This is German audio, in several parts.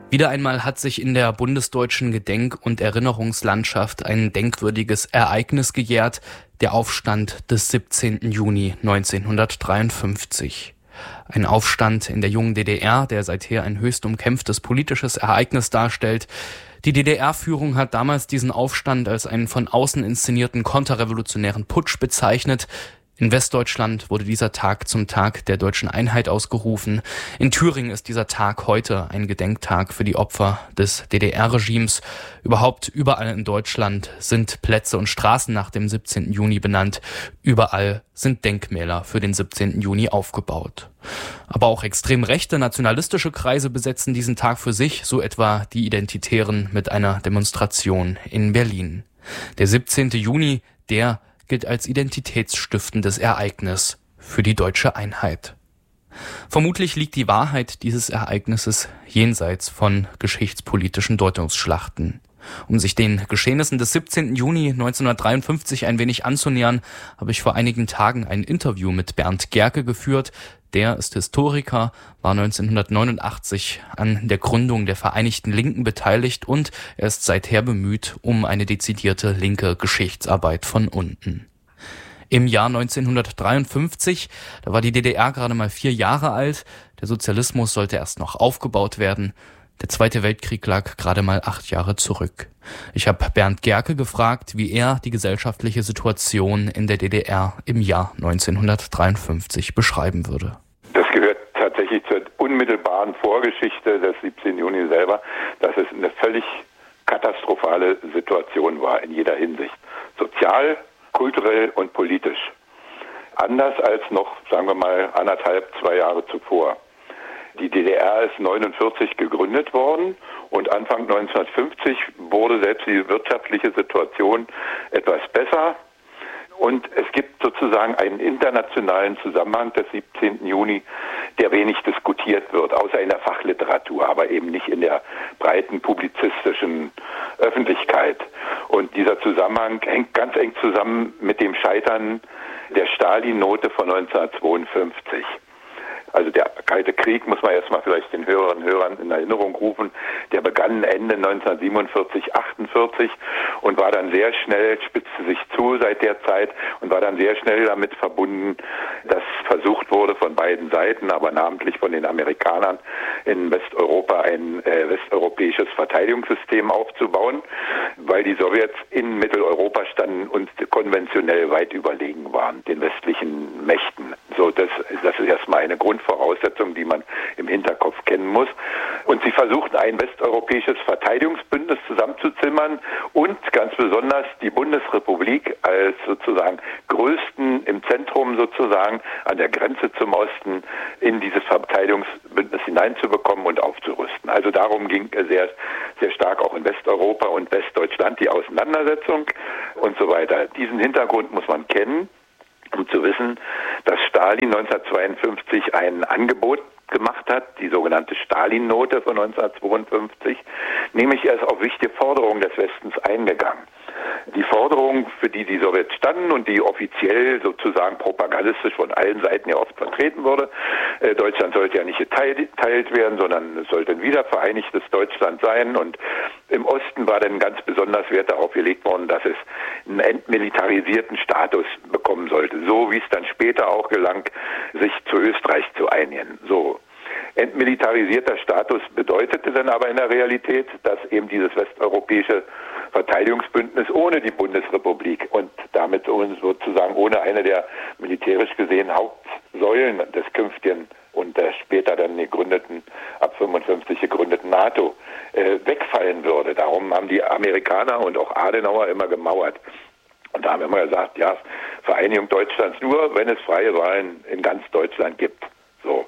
Wieder einmal hat sich in der bundesdeutschen Gedenk- und Erinnerungslandschaft ein denkwürdiges Ereignis gejährt, der Aufstand des 17. Juni 1953. Ein Aufstand in der jungen DDR, der seither ein höchst umkämpftes politisches Ereignis darstellt. Die DDR-Führung hat damals diesen Aufstand als einen von außen inszenierten konterrevolutionären Putsch bezeichnet. In Westdeutschland wurde dieser Tag zum Tag der deutschen Einheit ausgerufen. In Thüringen ist dieser Tag heute ein Gedenktag für die Opfer des DDR-Regimes. Überhaupt überall in Deutschland sind Plätze und Straßen nach dem 17. Juni benannt. Überall sind Denkmäler für den 17. Juni aufgebaut. Aber auch extrem rechte nationalistische Kreise besetzen diesen Tag für sich, so etwa die Identitären mit einer Demonstration in Berlin. Der 17. Juni, der gilt als identitätsstiftendes Ereignis für die deutsche Einheit. Vermutlich liegt die Wahrheit dieses Ereignisses jenseits von geschichtspolitischen Deutungsschlachten. Um sich den Geschehnissen des 17. Juni 1953 ein wenig anzunähern, habe ich vor einigen Tagen ein Interview mit Bernd Gerke geführt. Der ist Historiker, war 1989 an der Gründung der Vereinigten Linken beteiligt und er ist seither bemüht um eine dezidierte linke Geschichtsarbeit von unten. Im Jahr 1953, da war die DDR gerade mal 4 Jahre alt, der Sozialismus sollte erst noch aufgebaut werden. Der Zweite Weltkrieg lag gerade mal 8 Jahre zurück. Ich habe Bernd Gerke gefragt, wie er die gesellschaftliche Situation in der DDR im Jahr 1953 beschreiben würde. Das gehört tatsächlich zur unmittelbaren Vorgeschichte des 17. Juni selber, dass es eine völlig katastrophale Situation war in jeder Hinsicht. Sozial, kulturell und politisch. Anders als noch, sagen wir mal, 2 Jahre zuvor. Die DDR ist 1949 gegründet worden und Anfang 1950 wurde selbst die wirtschaftliche Situation etwas besser. Und es gibt sozusagen einen internationalen Zusammenhang des 17. Juni, der wenig diskutiert wird, außer in der Fachliteratur, aber eben nicht in der breiten publizistischen Öffentlichkeit. Und dieser Zusammenhang hängt ganz eng zusammen mit dem Scheitern der Stalin-Note von 1952. Also der Kalte Krieg, muss man erstmal vielleicht den Hörerinnen und Hörern in Erinnerung rufen, der begann Ende 1947, 48 und war dann sehr schnell, spitzte sich zu seit der Zeit und war dann sehr schnell damit verbunden, dass versucht wurde von beiden Seiten, aber namentlich von den Amerikanern in Westeuropa ein westeuropäisches Verteidigungssystem aufzubauen, weil die Sowjets in Mitteleuropa standen und konventionell weit überlegen waren, den westlichen Mächten. So, das ist erstmal eine Grundvoraussetzung, die man im Hinterkopf kennen muss. Und sie versuchten ein westeuropäisches Verteidigungsbündnis zusammenzuzimmern und ganz besonders die Bundesrepublik als sozusagen größten im Zentrum sozusagen an der Grenze zum Osten in dieses Verteidigungsbündnis hineinzubekommen und aufzurüsten. Also darum ging sehr, sehr stark auch in Westeuropa und Westdeutschland die Auseinandersetzung und so weiter. Diesen Hintergrund muss man kennen, um zu wissen, dass Stalin 1952 ein Angebot gemacht hat, die sogenannte Stalin-Note von 1952, nämlich er ist auf wichtige Forderungen des Westens eingegangen. Die Forderung, für die die Sowjets standen und die offiziell sozusagen propagandistisch von allen Seiten ja oft vertreten wurde, Deutschland sollte ja nicht geteilt werden, sondern es sollte ein wiedervereinigtes Deutschland sein und im Osten war dann ganz besonders Wert darauf gelegt worden, dass es einen entmilitarisierten Status bekommen sollte, so wie es dann später auch gelang, sich zu Österreich zu einigen. So. Entmilitarisierter Status bedeutete dann aber in der Realität, dass eben dieses westeuropäische Verteidigungsbündnis ohne die Bundesrepublik und damit sozusagen ohne eine der militärisch gesehen Hauptsäulen des künftigen und der später dann ab 55 gegründeten NATO wegfallen würde. Darum haben die Amerikaner und auch Adenauer immer gemauert. Und da haben immer gesagt, ja, Vereinigung Deutschlands nur, wenn es freie Wahlen in ganz Deutschland gibt. So.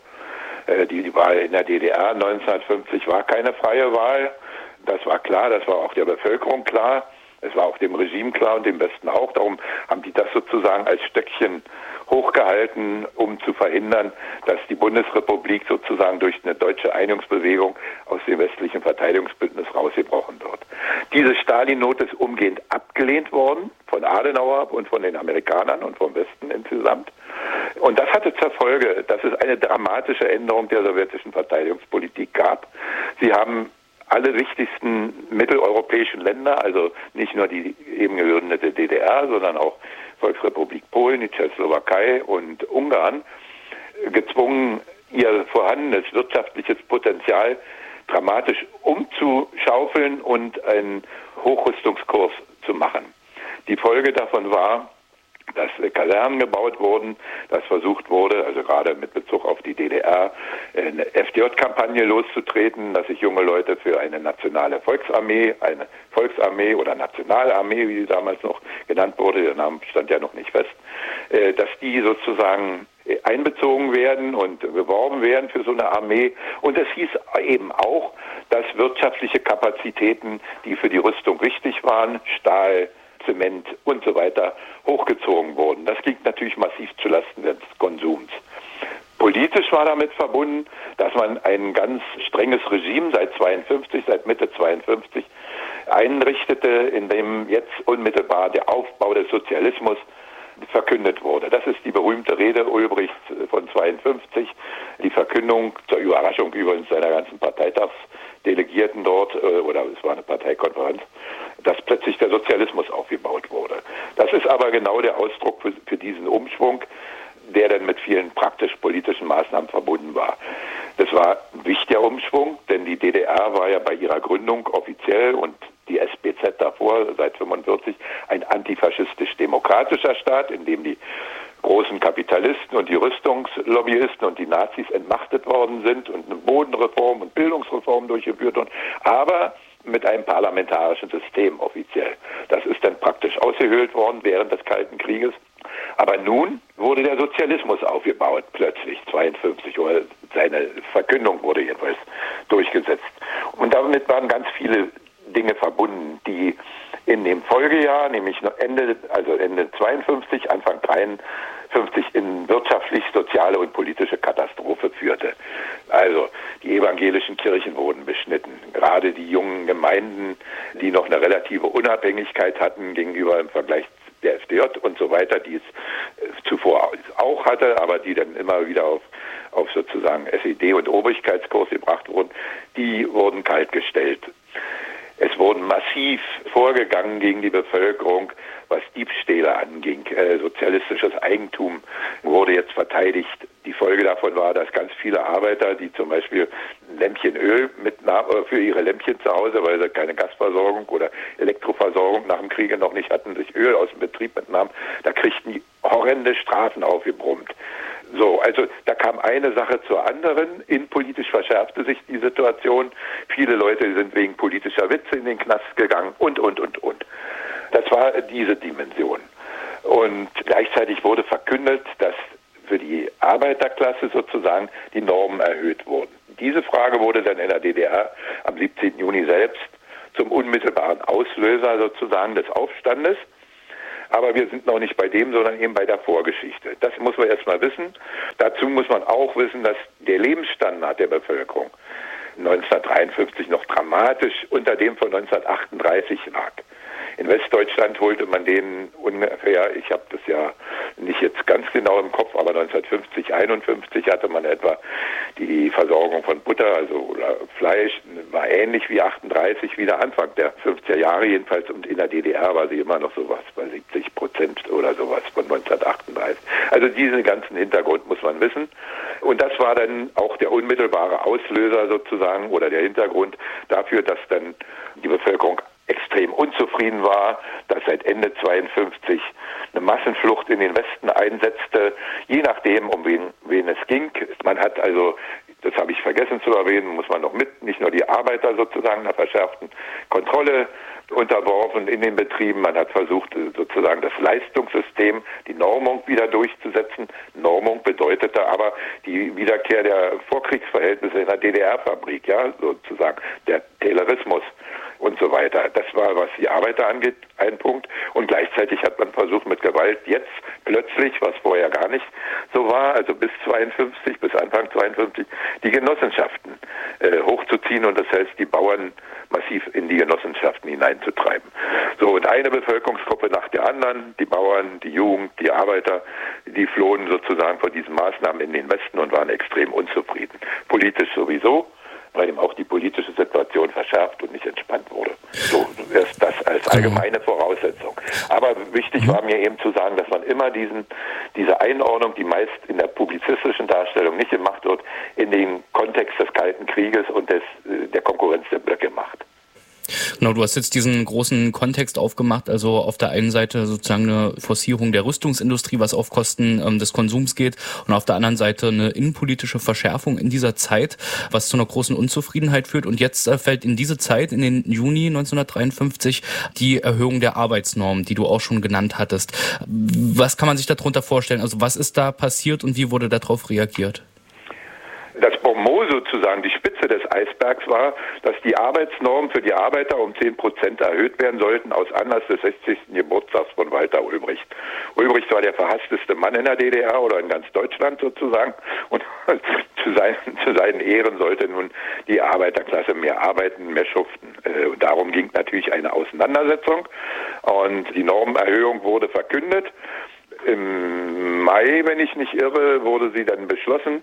Die Wahl in der DDR 1950 war keine freie Wahl. Das war klar, das war auch der Bevölkerung klar. Es war auch dem Regime klar und dem Westen auch. Darum haben die das sozusagen als Stöckchen hochgehalten, um zu verhindern, dass die Bundesrepublik sozusagen durch eine deutsche Einigungsbewegung aus dem westlichen Verteidigungsbündnis rausgebrochen wird. Diese Stalin-Note ist umgehend abgelehnt worden von Adenauer und von den Amerikanern und vom Westen insgesamt. Und das hatte zur Folge, dass es eine dramatische Änderung der sowjetischen Verteidigungspolitik gab. Sie haben alle wichtigsten mitteleuropäischen Länder, also nicht nur die eben gegründete DDR, sondern auch Volksrepublik Polen, die Tschechoslowakei und Ungarn, gezwungen, ihr vorhandenes wirtschaftliches Potenzial dramatisch umzuschaufeln und einen Hochrüstungskurs zu machen. Die Folge davon war, dass Kasernen gebaut wurden, dass versucht wurde, also gerade mit Bezug auf die DDR, eine FDJ-Kampagne loszutreten, dass sich junge Leute für eine nationale Volksarmee oder Nationalarmee, wie sie damals noch genannt wurde, der Name stand ja noch nicht fest, dass die sozusagen einbezogen werden und beworben werden für so eine Armee. Und es hieß eben auch, dass wirtschaftliche Kapazitäten, die für die Rüstung wichtig waren, Stahl, Zement und so weiter, hochgezogen wurden. Das ging natürlich massiv zulasten des Konsums. Politisch war damit verbunden, dass man ein ganz strenges Regime seit Mitte 52 einrichtete, in dem jetzt unmittelbar der Aufbau des Sozialismus verkündet wurde. Das ist die berühmte Rede Ulbrichts von 52, die Verkündung, zur Überraschung übrigens seiner ganzen Parteitagsdelegierten dort, oder es war eine Parteikonferenz, dass plötzlich der Sozialismus aufgebaut wurde. Das ist aber genau der Ausdruck für diesen Umschwung, der dann mit vielen praktisch-politischen Maßnahmen verbunden war. Das war ein wichtiger Umschwung, denn die DDR war ja bei ihrer Gründung offiziell und die SBZ davor, seit 1945, ein antifaschistisch-demokratischer Staat, in dem die großen Kapitalisten und die Rüstungslobbyisten und die Nazis entmachtet worden sind und eine Bodenreform und Bildungsreform durchgeführt wurden, aber mit einem parlamentarischen System offiziell. Das ist dann praktisch ausgehöhlt worden während des Kalten Krieges. Aber nun wurde der Sozialismus aufgebaut, plötzlich, 1952, oder seine Verkündung wurde jedenfalls durchgesetzt. Und damit waren ganz viele Dinge verbunden, die in dem Folgejahr, nämlich Ende 52, Anfang 53, in wirtschaftlich, soziale und politische Katastrophe führte. Also die evangelischen Kirchen wurden beschnitten. Gerade die jungen Gemeinden, die noch eine relative Unabhängigkeit hatten gegenüber im Vergleich der FDJ und so weiter, die es zuvor auch hatte, aber die dann immer wieder auf sozusagen SED- und Obrigkeitskurs gebracht wurden, die wurden kaltgestellt. Es wurden massiv vorgegangen gegen die Bevölkerung, was Diebstähle anging. Sozialistisches Eigentum wurde jetzt verteidigt. Die Folge davon war, dass ganz viele Arbeiter, die zum Beispiel ein Lämpchen Öl mitnahmen für ihre Lämpchen zu Hause, weil sie keine Gasversorgung oder Elektroversorgung nach dem Kriege noch nicht hatten, sich Öl aus dem Betrieb mitnahmen, da kriegten die horrende Strafen aufgebrummt. So, also da kam eine Sache zur anderen. Innenpolitisch verschärfte sich die Situation. Viele Leute sind wegen politischer Witze in den Knast gegangen und. Das war diese Dimension. Und gleichzeitig wurde verkündet, dass für die Arbeiterklasse sozusagen die Normen erhöht wurden. Diese Frage wurde dann in der DDR am 17. Juni selbst zum unmittelbaren Auslöser sozusagen des Aufstandes. Aber wir sind noch nicht bei dem, sondern eben bei der Vorgeschichte. Das muss man erstmal wissen. Dazu muss man auch wissen, dass der Lebensstandard der Bevölkerung 1953 noch dramatisch unter dem von 1938 lag. In Westdeutschland holte man den ungefähr, ich habe das ja nicht jetzt ganz genau im Kopf, aber 1950, 51 hatte man etwa die Versorgung von Butter, also Fleisch, war ähnlich wie 38, wie der Anfang der 50er Jahre jedenfalls. Und in der DDR war sie immer noch sowas bei 70% oder sowas von 1938. Also diesen ganzen Hintergrund muss man wissen. Und das war dann auch der unmittelbare Auslöser sozusagen oder der Hintergrund dafür, dass dann die Bevölkerung extrem unzufrieden war, dass seit Ende 52 eine Massenflucht in den Westen einsetzte, je nachdem, um wen es ging. Man hat also, das habe ich vergessen zu erwähnen, muss man noch nicht nur die Arbeiter sozusagen einer verschärften Kontrolle unterworfen in den Betrieben. Man hat versucht, sozusagen das Leistungssystem, die Normung wieder durchzusetzen. Normung bedeutete aber die Wiederkehr der Vorkriegsverhältnisse in der DDR-Fabrik, ja, sozusagen der Taylorismus und so weiter. Das war, was die Arbeiter angeht, ein Punkt. Und gleichzeitig hat man versucht, mit Gewalt jetzt plötzlich, was vorher gar nicht so war, also bis Anfang 52, die Genossenschaften hochzuziehen und das heißt, die Bauern massiv in die Genossenschaften hineinzutreiben. So, und eine Bevölkerungsgruppe nach der anderen, die Bauern, die Jugend, die Arbeiter, die flohen sozusagen von diesen Maßnahmen in den Westen und waren extrem unzufrieden. Politisch sowieso, weil eben auch die politische Situation verschärft und nicht entspannt wurde. So erst das als allgemeine Voraussetzung. Aber wichtig war mir eben zu sagen, dass man immer diese Einordnung, die meist in der publizistischen Darstellung nicht gemacht wird, in den Kontext des Kalten Krieges und der Konkurrenz der Blöcke macht. Genau, du hast jetzt diesen großen Kontext aufgemacht, also auf der einen Seite sozusagen eine Forcierung der Rüstungsindustrie, was auf Kosten des Konsums geht, und auf der anderen Seite eine innenpolitische Verschärfung in dieser Zeit, was zu einer großen Unzufriedenheit führt. Und jetzt fällt in diese Zeit, in den Juni 1953, die Erhöhung der Arbeitsnormen, die du auch schon genannt hattest. Was kann man sich darunter vorstellen? Also was ist da passiert und wie wurde darauf reagiert? Das Bonmot sozusagen, die Spitze des Eisbergs war, dass die Arbeitsnormen für die Arbeiter um 10% erhöht werden sollten aus Anlass des 60. Geburtstags von Walter Ulbricht. Ulbricht war der verhassteste Mann in der DDR oder in ganz Deutschland sozusagen, und zu seinen Ehren sollte nun die Arbeiterklasse mehr arbeiten, mehr schuften. Und darum ging natürlich eine Auseinandersetzung, und die Normenerhöhung wurde verkündet. Im Mai, wenn ich nicht irre, wurde sie dann beschlossen.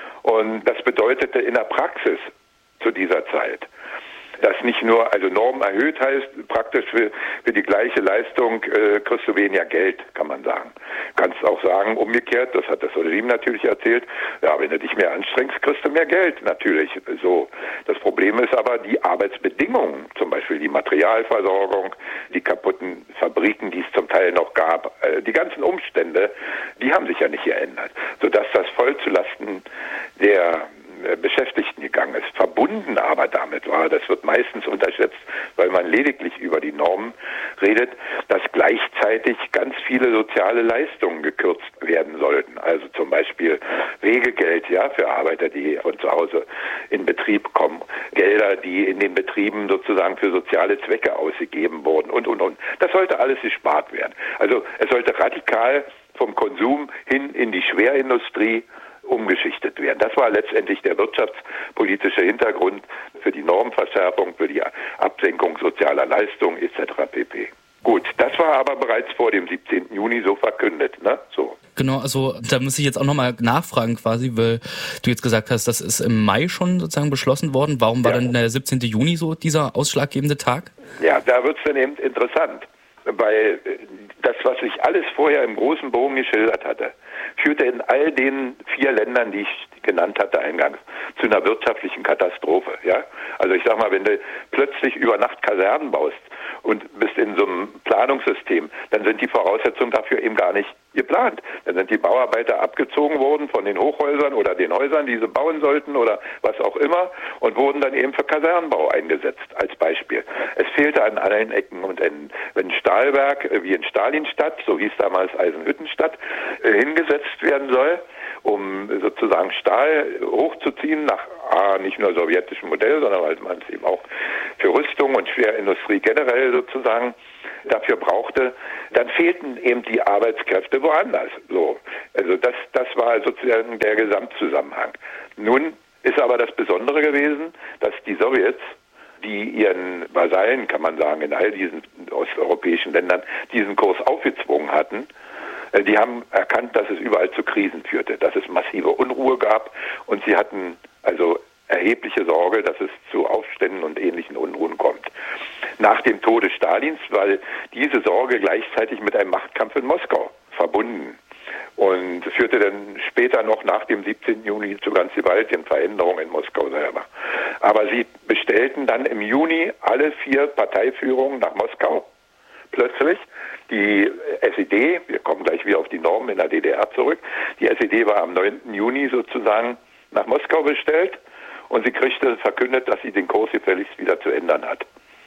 Und das bedeutete in der Praxis zu dieser Zeit, dass nicht nur, also Norm erhöht heißt, praktisch für die gleiche Leistung kriegst du weniger Geld, kann man sagen. Kannst auch sagen, umgekehrt, das hat das Regime natürlich erzählt, ja, wenn du dich mehr anstrengst, kriegst du mehr Geld, natürlich. So. Das Problem ist aber die Arbeitsbedingungen, zum Beispiel die Materialversorgung, die kaputten Fabriken, die es zum Teil noch gab, die ganzen Umstände, die haben sich ja nicht geändert, sodass das voll zulasten der Beschäftigten gegangen ist. Verbunden aber damit war, das wird meistens unterschätzt, weil man lediglich über die Normen redet, dass gleichzeitig ganz viele soziale Leistungen gekürzt werden sollten. Also zum Beispiel Wegegeld, ja, für Arbeiter, die von zu Hause in Betrieb kommen, Gelder, die in den Betrieben sozusagen für soziale Zwecke ausgegeben wurden und. Das sollte alles gespart werden. Also es sollte radikal vom Konsum hin in die Schwerindustrie umgeschichtet werden. Das war letztendlich der wirtschaftspolitische Hintergrund für die Normverschärfung, für die Absenkung sozialer Leistungen etc. pp. Gut, das war aber bereits vor dem 17. Juni so verkündet, ne? So. Genau, also da muss ich jetzt auch nochmal nachfragen quasi, weil du jetzt gesagt hast, das ist im Mai schon sozusagen beschlossen worden. Warum war denn der 17. Juni so dieser ausschlaggebende Tag? Ja, da wird es dann eben interessant, weil das, was ich alles vorher im großen Bogen geschildert hatte, führte in all den 4 Ländern, die ich genannt hatte eingangs, zu einer wirtschaftlichen Katastrophe. Ja? Also ich sag mal, wenn du plötzlich über Nacht Kasernen baust und bist in so einem Planungssystem, dann sind die Voraussetzungen dafür eben gar nicht geplant. Dann sind die Bauarbeiter abgezogen worden von den Hochhäusern oder den Häusern, die sie bauen sollten oder was auch immer, und wurden dann eben für Kasernenbau eingesetzt, als Beispiel. Es fehlte an allen Ecken und Enden. Wenn ein Stahlwerk wie in Stalinstadt, so hieß damals Eisenhüttenstadt, hingesetzt werden soll, um sozusagen Stahl hochzuziehen nach nicht nur sowjetischem Modell, sondern weil man es eben auch für Rüstung und Schwerindustrie generell sozusagen dafür brauchte, dann fehlten eben die Arbeitskräfte woanders. So. Also das war sozusagen der Gesamtzusammenhang. Nun ist aber das Besondere gewesen, dass die Sowjets, die ihren Vasallen, kann man sagen, in all diesen osteuropäischen Ländern diesen Kurs aufgezwungen hatten, die haben erkannt, dass es überall zu Krisen führte, dass es massive Unruhe gab, und sie hatten also erhebliche Sorge, dass es zu Aufständen und ähnlichen Unruhen kommt. Nach dem Tode Stalins war diese Sorge gleichzeitig mit einem Machtkampf in Moskau verbunden und führte dann später noch nach dem 17. Juni zu ganz gewaltigen Veränderungen in Moskau selber. Aber sie bestellten dann im Juni alle 4 Parteiführungen nach Moskau. Plötzlich die SED, wir kommen gleich wieder auf die Normen in der DDR zurück, die SED war am 9. Juni sozusagen nach Moskau bestellt, und sie kriegte verkündet, dass sie den Kurs gefälligst wieder zu ändern hat.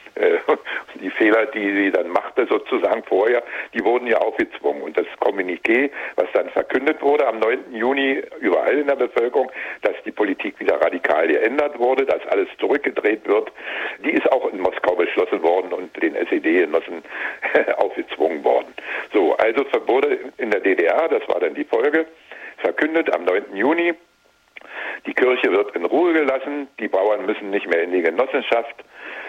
Die Fehler, die sie dann machte sozusagen vorher, die wurden ja aufgezwungen. Und das Kommuniqué, was dann verkündet wurde am 9. Juni überall in der Bevölkerung, dass die Politik wieder radikal geändert wurde, dass alles zurückgedreht wird, die ist auch in Moskau beschlossen worden und den SED-Genossen aufgezwungen worden. So, also wurde in der DDR, das war dann die Folge, verkündet am 9. Juni, die Kirche wird in Ruhe gelassen, die Bauern müssen nicht mehr in die Genossenschaft,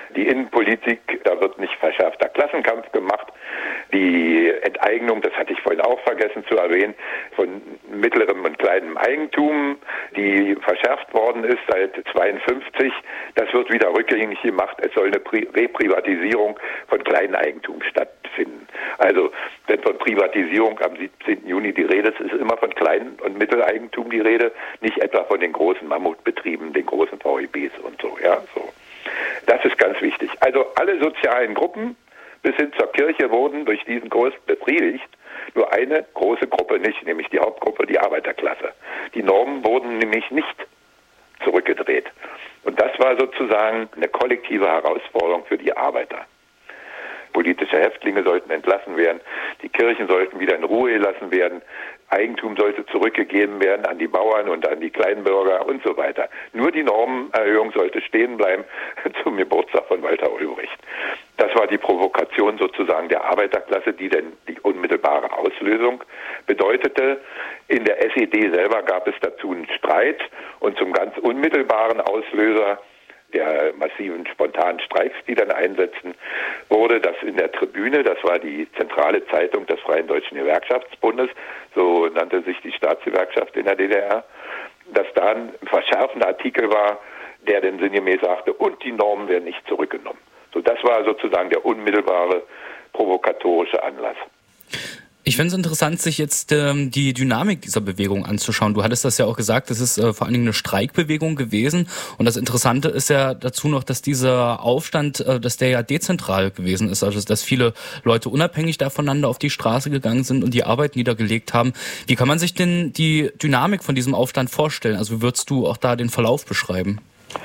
Die Innenpolitik, da wird nicht verschärfter Klassenkampf gemacht. Die Enteignung, das hatte ich vorhin auch vergessen zu erwähnen, von mittlerem und kleinem Eigentum, die verschärft worden ist seit 1952, das wird wieder rückgängig gemacht. Es soll eine Reprivatisierung von Kleineigentum stattfinden. Also wenn von Privatisierung am 17. Juni die Rede ist, ist immer von Klein- und Mitteleigentum die Rede, nicht etwa von den großen Mammutbetrieben, den großen VEBs und so. Ja, so. Das ist ganz wichtig. Also alle sozialen Gruppen bis hin zur Kirche wurden durch diesen Kurs befriedigt. Nur eine große Gruppe nicht, nämlich die Hauptgruppe, die Arbeiterklasse. Die Normen wurden nämlich nicht zurückgedreht. Und das war sozusagen eine kollektive Herausforderung für die Arbeiter. Politische Häftlinge sollten entlassen werden, die Kirchen sollten wieder in Ruhe gelassen werden, Eigentum sollte zurückgegeben werden an die Bauern und an die Kleinbürger und so weiter. Nur die Normenerhöhung sollte stehen bleiben zum Geburtstag von Walter Ulbricht. Das war die Provokation sozusagen der Arbeiterklasse, die denn die unmittelbare Auslösung bedeutete. In der SED selber gab es dazu einen Streit und zum ganz unmittelbaren Auslöser der massiven spontanen Streiks, die dann einsetzten, wurde, dass in der Tribüne, das war die zentrale Zeitung des Freien Deutschen Gewerkschaftsbundes, so nannte sich die Staatsgewerkschaft in der DDR, dass da ein verschärfender Artikel war, der denn sinngemäß sagte, und die Normen werden nicht zurückgenommen. So, das war sozusagen der unmittelbare provokatorische Anlass. Ich finde es interessant, sich jetzt die Dynamik dieser Bewegung anzuschauen. Du hattest das ja auch gesagt, das ist vor allen Dingen eine Streikbewegung gewesen. Und das Interessante ist ja dazu noch, dass dieser Aufstand, dass der ja dezentral gewesen ist. Also dass viele Leute unabhängig voneinander auf die Straße gegangen sind und die Arbeit niedergelegt haben. Wie kann man sich denn die Dynamik von diesem Aufstand vorstellen? Also wie würdest du auch da den Verlauf beschreiben?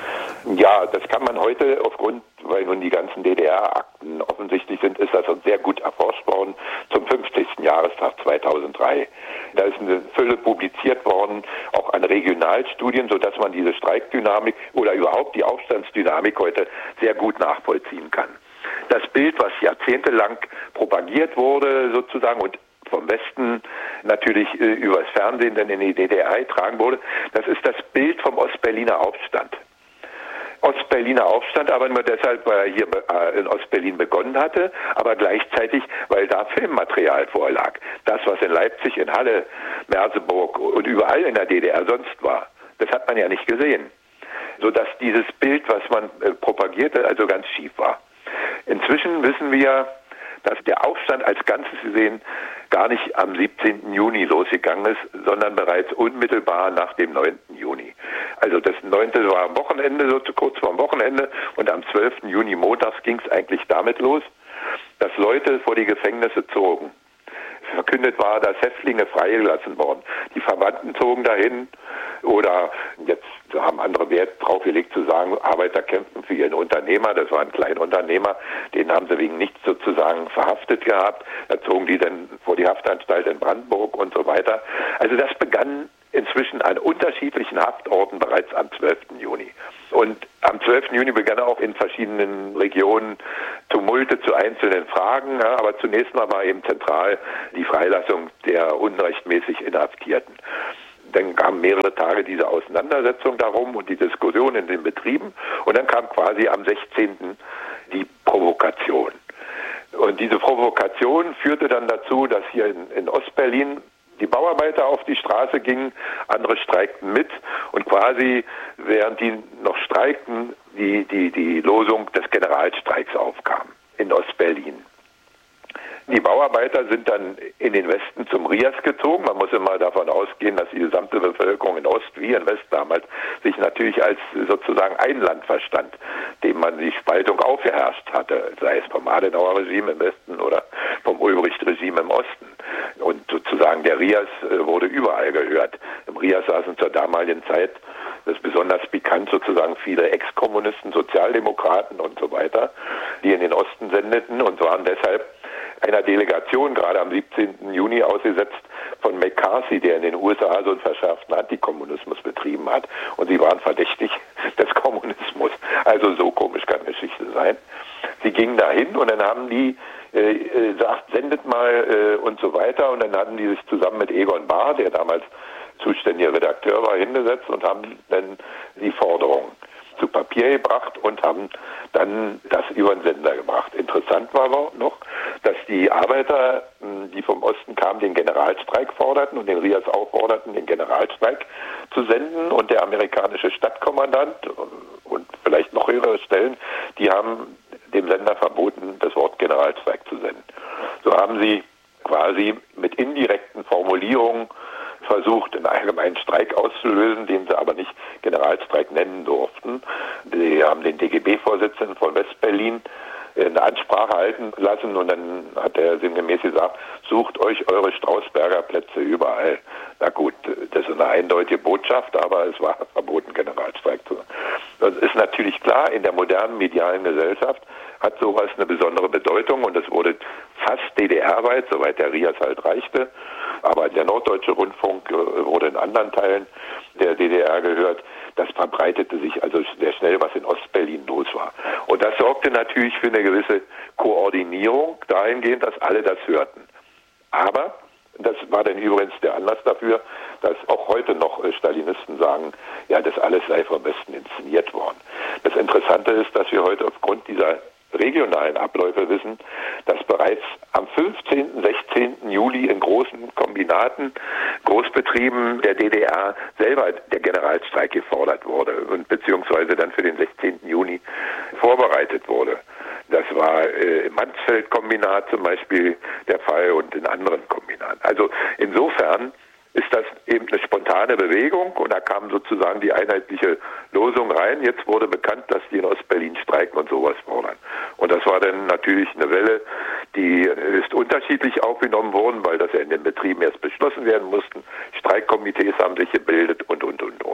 Ja, das kann man heute aufgrund, weil nun die ganzen DDR-Akten offensichtlich sind, ist das sehr gut erforscht worden zum 50. Jahrestag 2003. Da ist eine Fülle publiziert worden, auch an Regionalstudien, sodass man diese Streikdynamik oder überhaupt die Aufstandsdynamik heute sehr gut nachvollziehen kann. Das Bild, was jahrzehntelang propagiert wurde sozusagen und vom Westen natürlich übers Fernsehen dann in die DDR getragen wurde, das ist das Bild vom Ostberliner Aufstand. Ostberliner Aufstand, aber nur deshalb, weil er hier in Ostberlin begonnen hatte, aber gleichzeitig, weil da Filmmaterial vorlag. Das, was in Leipzig, in Halle, Merseburg und überall in der DDR sonst war, das hat man ja nicht gesehen. Sodass dieses Bild, was man propagierte, also ganz schief war. Inzwischen wissen wir, dass der Aufstand als Ganzes gesehen gar nicht am 17. Juni losgegangen ist, sondern bereits unmittelbar nach dem 9. Juni. Also das 9. war am Wochenende, so kurz vor dem Wochenende, und am 12. Juni montags ging es eigentlich damit los, dass Leute vor die Gefängnisse zogen. Verkündet war, dass Häftlinge freigelassen worden. Die Verwandten zogen dahin oder jetzt haben andere Wert drauf gelegt zu sagen, Arbeiter kämpfen für ihren Unternehmer, das war ein Kleinunternehmer, den haben sie wegen nichts sozusagen verhaftet gehabt, da zogen die dann vor die Haftanstalt in Brandenburg und so weiter. Also das begann inzwischen an unterschiedlichen Haftorten bereits am 12. Juni. Und am 12. Juni begann auch in verschiedenen Regionen Tumulte zu einzelnen Fragen, ja, aber zunächst mal war eben zentral die Freilassung der unrechtmäßig Inhaftierten. Dann kamen mehrere Tage diese Auseinandersetzung darum und die Diskussion in den Betrieben und dann kam quasi am 16. die Provokation. Und diese Provokation führte dann dazu, dass hier in Ostberlin die Bauarbeiter auf die Straße gingen, andere streikten mit und quasi, während die noch streikten, die Losung des Generalstreiks aufkam in Ostberlin. Die Bauarbeiter sind dann in den Westen zum Rias gezogen. Man muss immer davon ausgehen, dass die gesamte Bevölkerung in Ost wie in West damals sich natürlich als sozusagen ein Land verstand, dem man die Spaltung aufgeherrscht hatte, sei es vom Adenauer-Regime im Westen oder vom Ulbricht-Regime im Osten. Und sozusagen der Rias wurde überall gehört. Im Rias saßen zur damaligen Zeit, das ist besonders pikant, sozusagen viele Ex-Kommunisten, Sozialdemokraten und so weiter, die in den Osten sendeten und waren deshalb einer Delegation gerade am 17. Juni ausgesetzt von McCarthy, der in den USA so einen verschärften Antikommunismus betrieben hat. Und sie waren verdächtig des Kommunismus. Also so komisch kann Geschichte sein. Sie gingen dahin und dann haben die gesagt, sendet mal und so weiter. Und dann hatten die sich zusammen mit Egon Bahr, der damals zuständiger Redakteur war, hingesetzt und haben dann die Forderungen zu Papier gebracht und haben dann das über den Sender gebracht. Interessant war aber noch, dass die Arbeiter, die vom Osten kamen, den Generalstreik forderten und den RIAS aufforderten, den Generalstreik zu senden, und der amerikanische Stadtkommandant und vielleicht noch höhere Stellen, die haben dem Sender verboten, das Wort Generalstreik zu senden. So haben sie quasi mit indirekten Formulierungen versucht, einen allgemeinen Streik auszulösen, den sie aber nicht Generalstreik nennen durften. Die haben den DGB-Vorsitzenden von Westberlin eine Ansprache halten lassen, und dann hat er sinngemäß gesagt, sucht euch eure Strausberger Plätze überall. Na gut, das ist eine eindeutige Botschaft, aber es war verboten, Generalstreik zu machen. Das ist natürlich klar, in der modernen medialen Gesellschaft hat sowas eine besondere Bedeutung, und es wurde fast DDR-weit, soweit der RIAS halt reichte, aber der Norddeutsche Rundfunk wurde in anderen Teilen der DDR gehört. Das verbreitete sich also sehr schnell, was in Ostberlin los war. Und das sorgte natürlich für eine gewisse Koordinierung dahingehend, dass alle das hörten. Aber das war dann übrigens der Anlass dafür, dass auch heute noch Stalinisten sagen, ja, das alles sei vom Westen inszeniert worden. Das Interessante ist, dass wir heute aufgrund dieser regionalen Abläufe wissen, dass bereits am 15., 16. Juli in großen Kombinaten, Großbetrieben der DDR selber der Generalstreik gefordert wurde und beziehungsweise dann für den 16. Juni vorbereitet wurde. Das war im Mansfeld-Kombinat zum Beispiel der Fall und in anderen Kombinaten. Also insofern ist das eben eine spontane Bewegung, und da kam sozusagen die einheitliche Losung rein. Jetzt wurde bekannt, dass die in Ostberlin streiken und sowas fordern. Und das war dann natürlich eine Welle, die ist unterschiedlich aufgenommen worden, weil das ja in den Betrieben erst beschlossen werden mussten. Streikkomitees haben sich gebildet und.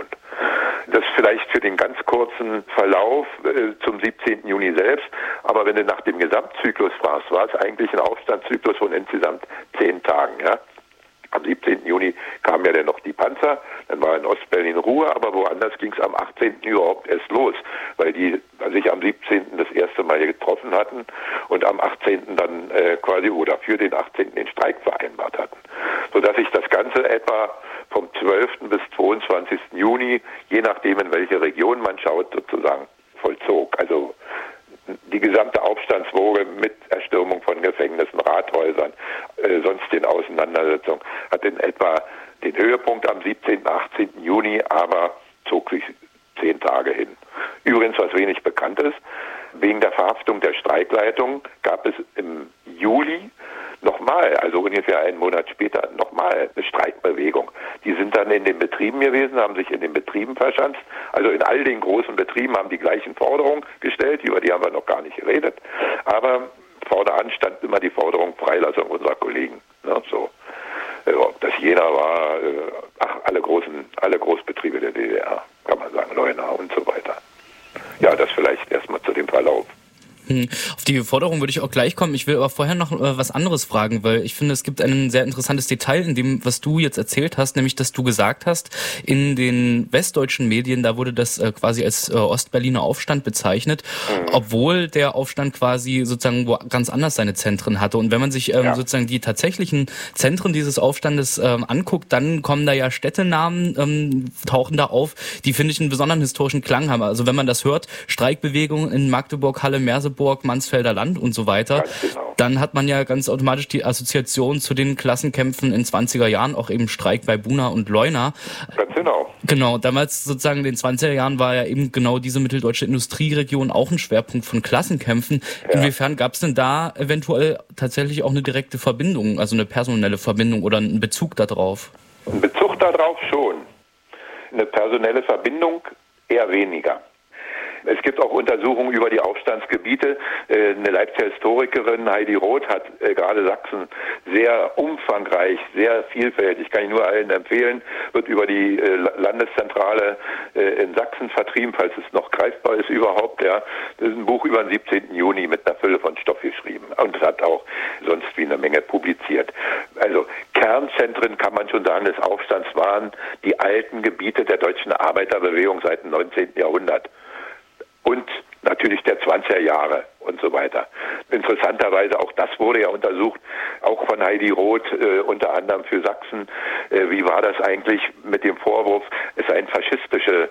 Das vielleicht für den ganz kurzen Verlauf zum 17. Juni selbst. Aber wenn du nach dem Gesamtzyklus fragst, war es eigentlich ein Aufstandszyklus von insgesamt 10 Tagen, ja. Am 17. Juni kamen ja dann noch die Panzer, dann war in Ostberlin Ruhe, aber woanders ging es am 18. überhaupt erst los, weil die sich am 17. das erste Mal getroffen hatten und am 18. dann quasi oder für den 18. den Streik vereinbart hatten. Sodass sich das Ganze etwa vom 12. bis 22. Juni, je nachdem in welche Region man schaut, sozusagen vollzog. Also die gesamte Aufstandswoge mit Erstürmung von Gefängnissen, Rathäusern, sonstigen Auseinandersetzungen hat in etwa den Höhepunkt am 17., 18. Juni, aber zog sich 10 Tage hin. Übrigens, was wenig bekannt ist, wegen der Verhaftung der Streikleitung gab es im Juli nochmal, also ungefähr einen Monat später, nochmal eine Streikbewegung. Die sind dann in den Betrieben gewesen, haben sich in den Betrieben verschanzt. Also in all den großen Betrieben haben die gleichen Forderungen gestellt, über die haben wir noch gar nicht geredet. Aber vorne stand immer die Forderung Freilassung unserer Kollegen. Ne, so. Ob das Jena war, alle Großbetriebe der DDR, kann man sagen, Leuna und so weiter. Ja, das vielleicht erstmal zu dem Verlauf. Auf die Forderung würde ich auch gleich kommen. Ich will aber vorher noch was anderes fragen, weil ich finde, es gibt ein sehr interessantes Detail in dem, was du jetzt erzählt hast, nämlich, dass du gesagt hast, in den westdeutschen Medien, da wurde das quasi als Ostberliner Aufstand bezeichnet, obwohl der Aufstand quasi sozusagen wo ganz anders seine Zentren hatte. Und wenn man sich sozusagen die tatsächlichen Zentren dieses Aufstandes anguckt, dann kommen da ja Städtenamen, tauchen da auf, die, finde ich, einen besonderen historischen Klang haben. Also wenn man das hört, Streikbewegung in Magdeburg, Halle, Merseburg, Mansfelder Land und so weiter, genau. Dann hat man ja ganz automatisch die Assoziation zu den Klassenkämpfen in 20er Jahren, auch eben Streik bei Buna und Leuna. Ganz genau. Genau, damals sozusagen in den 20er Jahren war ja eben genau diese mitteldeutsche Industrieregion auch ein Schwerpunkt von Klassenkämpfen. Ja. Inwiefern gab es denn da eventuell tatsächlich auch eine direkte Verbindung, also eine personelle Verbindung oder einen Bezug darauf? Ein Bezug darauf schon. Eine personelle Verbindung eher weniger. Es gibt auch Untersuchungen über die Aufstandsgebiete. Eine Leipziger Historikerin, Heidi Roth, hat gerade Sachsen sehr umfangreich, sehr vielfältig, kann ich nur allen empfehlen, wird über die Landeszentrale in Sachsen vertrieben, falls es noch greifbar ist überhaupt. Ja. Das ist ein Buch über den 17. Juni mit einer Fülle von Stoff geschrieben und hat auch sonst wie eine Menge publiziert. Also Kernzentren, kann man schon sagen, des Aufstands waren die alten Gebiete der deutschen Arbeiterbewegung seit dem 19. Jahrhundert. Und natürlich der 20er Jahre und so weiter. Interessanterweise, auch das wurde ja untersucht, auch von Heidi Roth, unter anderem für Sachsen. Wie war das eigentlich mit dem Vorwurf, es seien faschistische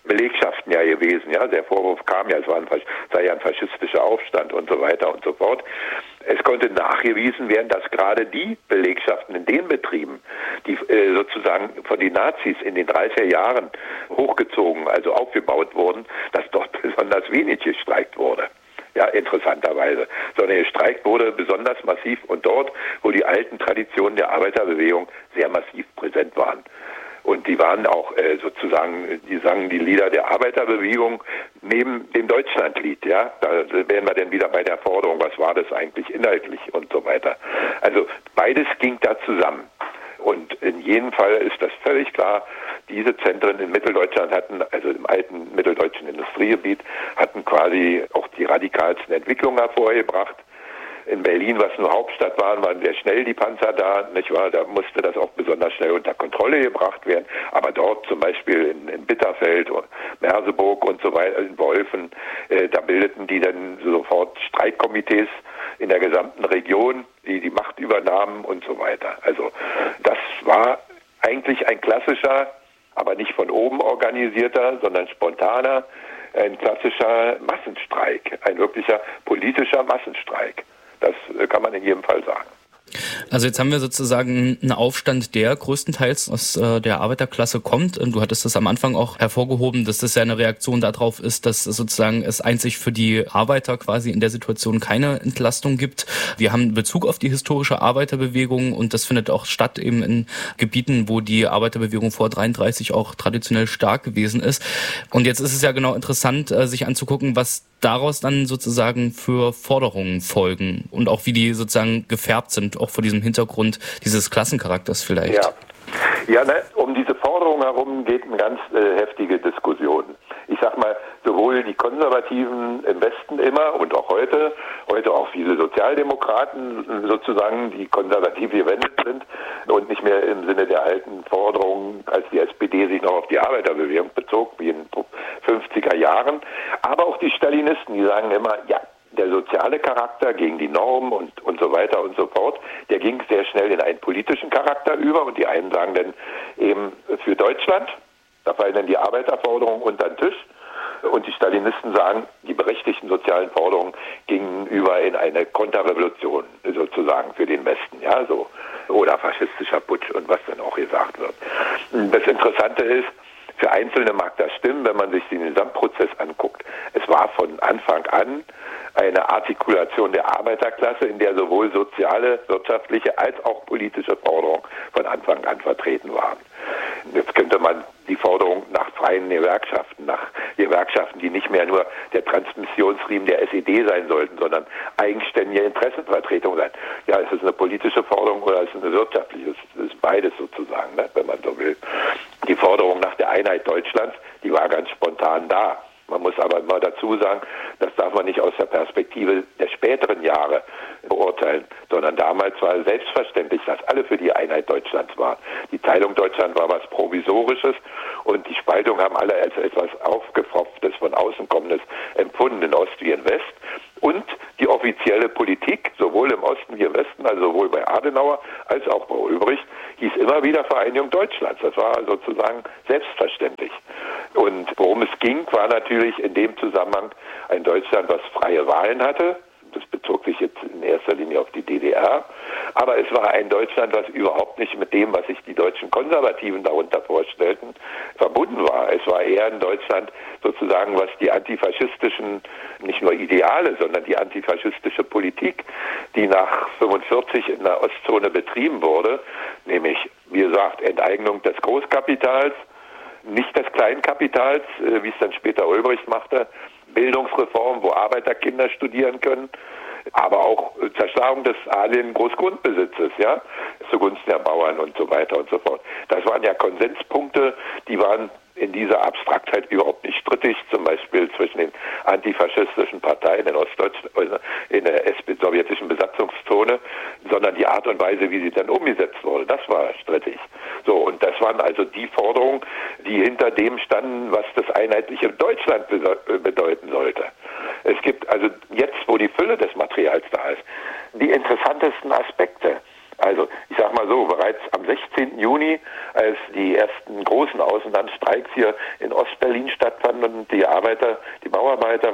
Belegschaften ja gewesen. Ja, der Vorwurf kam ja, sei ja ein faschistischer Aufstand und so weiter und so fort. Es konnte nachgewiesen werden, dass gerade die Belegschaften in den Betrieben, die sozusagen von den Nazis in den 30er Jahren hochgezogen, also aufgebaut wurden, dass dort besonders wenig gestreikt wurde. Ja, interessanterweise. Sondern gestreikt wurde besonders massiv und dort, wo die alten Traditionen der Arbeiterbewegung sehr massiv präsent waren. Und die waren auch sozusagen, die sangen die Lieder der Arbeiterbewegung neben dem Deutschlandlied. Ja, da wären wir dann wieder bei der Forderung, was war das eigentlich inhaltlich und so weiter. Also beides ging da zusammen. Und in jedem Fall ist das völlig klar, diese Zentren in Mitteldeutschland hatten, also im alten mitteldeutschen Industriegebiet, hatten quasi auch die radikalsten Entwicklungen hervorgebracht. In Berlin, was nur Hauptstadt war, waren sehr schnell die Panzer da, nicht wahr? Da musste das auch besonders schnell unter Kontrolle gebracht werden. Aber dort zum Beispiel in Bitterfeld, Merseburg und so weiter, in Wolfen, da bildeten die dann sofort Streikkomitees in der gesamten Region, die Macht übernahmen und so weiter. Also das war eigentlich ein klassischer, aber nicht von oben organisierter, sondern spontaner, ein klassischer Massenstreik, ein wirklicher politischer Massenstreik. Das kann man in jedem Fall sagen. Also jetzt haben wir sozusagen einen Aufstand, der größtenteils aus der Arbeiterklasse kommt. Und du hattest das am Anfang auch hervorgehoben, dass das ja eine Reaktion darauf ist, dass sozusagen es einzig für die Arbeiter quasi in der Situation keine Entlastung gibt. Wir haben Bezug auf die historische Arbeiterbewegung und das findet auch statt eben in Gebieten, wo die Arbeiterbewegung vor 33 auch traditionell stark gewesen ist. Und jetzt ist es ja genau interessant, sich anzugucken, was daraus dann sozusagen für Forderungen folgen und auch wie die sozusagen gefärbt sind, auch vor diesem Hintergrund dieses Klassencharakters vielleicht. Ja, um diese Forderung herum geht eine ganz heftige Diskussion. Ich sag mal, sowohl die Konservativen im Westen immer und auch heute auch viele Sozialdemokraten sozusagen, die konservativ gewendet sind und nicht mehr im Sinne der alten Forderungen, als die SPD sich noch auf die Arbeiterbewegung bezog, wie in den 50er Jahren. Aber auch die Stalinisten, die sagen immer, ja, der soziale Charakter gegen die Norm und so weiter und so fort, der ging sehr schnell in einen politischen Charakter über und die einen sagen dann eben für Deutschland, da fallen dann die Arbeiterforderungen unter den Tisch und die Stalinisten sagen, die berechtigten sozialen Forderungen gingen über in eine Konterrevolution sozusagen für den Westen, ja, so, oder faschistischer Putsch und was dann auch gesagt wird. Das Interessante ist, für Einzelne mag das stimmen, wenn man sich den Gesamtprozess anguckt. Es war von Anfang an eine Artikulation der Arbeiterklasse, in der sowohl soziale, wirtschaftliche als auch politische Forderungen von Anfang an vertreten waren. Jetzt könnte man die Forderung nach freien Gewerkschaften, nach Gewerkschaften, die nicht mehr nur der Transmissionsriemen der SED sein sollten, sondern eigenständige Interessenvertretung sein. Ja, ist es eine politische Forderung oder ist es eine wirtschaftliche? Es ist beides sozusagen, ne, wenn man so will. Die Forderung nach der Einheit Deutschlands, die war ganz spontan da. Man muss aber immer dazu sagen, das darf man nicht aus der Perspektive der späteren Jahre beurteilen, sondern damals war selbstverständlich, dass alle für die Einheit Deutschlands waren. Die Teilung Deutschland war was Provisorisches und die Spaltung haben alle als etwas Aufgepfropftes, von außen kommendes empfunden, in Ost wie in West. Und die offizielle Politik, sowohl im Osten wie im Westen, also sowohl bei Adenauer als auch bei Ulbricht, hieß immer wieder Vereinigung Deutschlands. Das war sozusagen selbstverständlich. Und worum es ging, war natürlich in dem Zusammenhang ein Deutschland, was freie Wahlen hatte. Das bezog sich jetzt in erster Linie auf die DDR. Aber es war ein Deutschland, was überhaupt nicht mit dem, was sich die deutschen Konservativen darunter vorstellten, verbunden war. Es war eher ein Deutschland sozusagen, was die antifaschistischen, nicht nur Ideale, sondern die antifaschistische Politik, die nach 45 in der Ostzone betrieben wurde, nämlich, wie gesagt, Enteignung des Großkapitals, nicht des Kleinkapitals, wie es dann später Ulbricht machte, Bildungsreform, wo Arbeiterkinder studieren können, aber auch Zerschlagung des adligen Großgrundbesitzes, ja, zugunsten der Bauern und so weiter und so fort. Das waren ja Konsenspunkte, die waren in dieser Abstraktheit überhaupt nicht strittig, zum Beispiel zwischen den antifaschistischen Parteien in Ostdeutschland, in der sowjetischen Besatzungszone, sondern die Art und Weise, wie sie dann umgesetzt wurde, das war strittig. So, und das waren also die Forderungen, die hinter dem standen, was das einheitliche Deutschland bedeuten sollte. Es gibt also jetzt, wo die Fülle des Materials da ist, die interessantesten Aspekte. Also, ich sag mal so, bereits am 16. Juni, als die ersten großen Außenlandstreiks hier in Ostberlin stattfanden,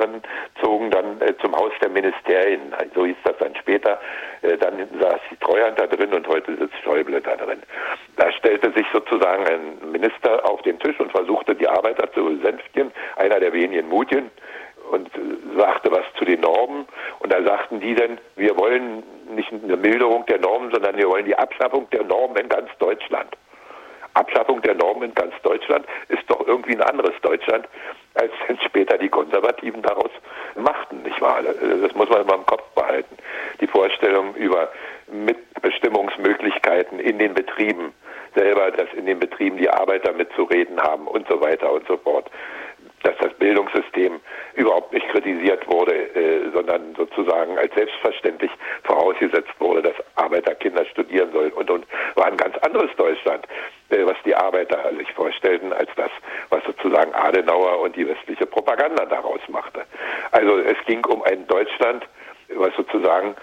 anderen zogen dann zum Haus der Ministerien. So hieß das dann später. Dann saß die Treuhand da drin und heute sitzt Schäuble da drin. Da stellte sich sozusagen ein Minister auf den Tisch und versuchte, die Arbeiter zu besänftigen, einer der wenigen Mutigen, und sagte was zu den Normen. Und da sagten die dann, wir wollen nicht eine Milderung der Normen, sondern wir wollen die Abschaffung der Normen in ganz Deutschland. Abschaffung der Normen in ganz Deutschland ist doch irgendwie ein anderes Deutschland, als dann später die Konservativen daraus machten, nicht wahr? Das muss man immer im Kopf behalten. Die Vorstellung über Mitbestimmungsmöglichkeiten in den Betrieben selber, dass in den Betrieben die Arbeiter mitzureden haben und so weiter und so fort. Dass das Bildungssystem überhaupt nicht kritisiert wurde, sondern sozusagen als selbstverständlich vorausgesetzt wurde, dass Arbeiterkinder studieren sollen und war ein ganz anderes Deutschland, was die Arbeiter sich vorstellten, als das, was sozusagen Adenauer und die westliche Propaganda daraus machte. Also es ging um ein Deutschland, was sozusagen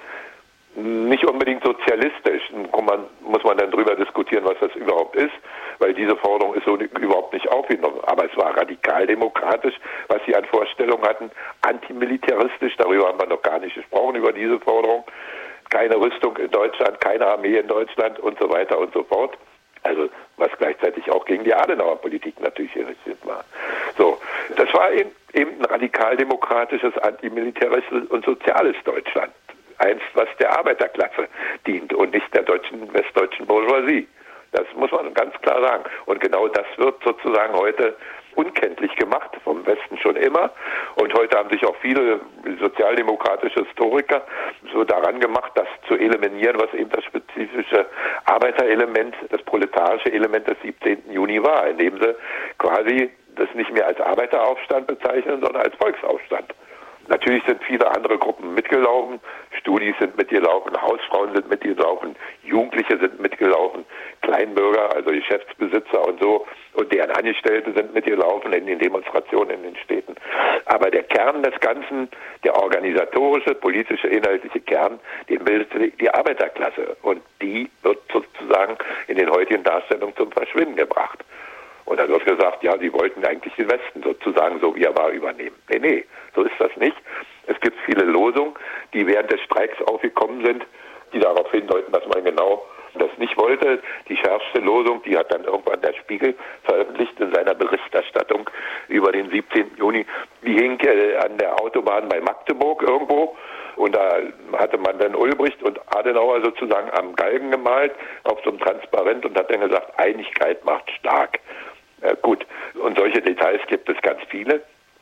nicht unbedingt sozialistisch, muss man dann drüber diskutieren, was das überhaupt ist, weil diese Forderung ist so überhaupt nicht aufgenommen. Aber es war radikaldemokratisch, was sie an Vorstellungen hatten, antimilitaristisch, darüber haben wir noch gar nicht gesprochen, über diese Forderung. Keine Rüstung in Deutschland, keine Armee in Deutschland und so weiter und so fort. Also was gleichzeitig auch gegen die Adenauer-Politik natürlich gerichtet war. So, das war eben ein radikaldemokratisches, antimilitaristisches und soziales Deutschland. Eins, was der Arbeiterklasse dient und nicht der westdeutschen Bourgeoisie. Das muss man ganz klar sagen. Und genau das wird sozusagen heute unkenntlich gemacht, vom Westen schon immer. Und heute haben sich auch viele sozialdemokratische Historiker so daran gemacht, das zu eliminieren, was eben das spezifische Arbeiterelement, das proletarische Element des 17. Juni war, indem sie quasi das nicht mehr als Arbeiteraufstand bezeichnen, sondern als Volksaufstand. Natürlich sind viele andere Gruppen mitgelaufen, Studis sind mitgelaufen, Hausfrauen sind mitgelaufen, Jugendliche sind mitgelaufen, Kleinbürger, also Geschäftsbesitzer und so, und deren Angestellte sind mitgelaufen in den Demonstrationen in den Städten. Aber der Kern des Ganzen, der organisatorische, politische, inhaltliche Kern, den bildete die Arbeiterklasse. Und die wird sozusagen in den heutigen Darstellungen zum Verschwinden gebracht. Und dann wird gesagt, ja, sie wollten eigentlich den Westen sozusagen so wie er war übernehmen. Nee, so ist das nicht. Es gibt viele Losungen, die während des Streiks aufgekommen sind, die darauf hindeuten, dass man genau das nicht wollte. Die schärfste Losung, die hat dann irgendwann der Spiegel veröffentlicht in seiner Berichterstattung über den 17. Juni. Die hing an der Autobahn bei Magdeburg irgendwo. Und da hatte man dann Ulbricht und Adenauer sozusagen am Galgen gemalt auf so einem Transparent und hat dann gesagt, Einigkeit macht stark. Gut, und solche Details gibt es ganz viele,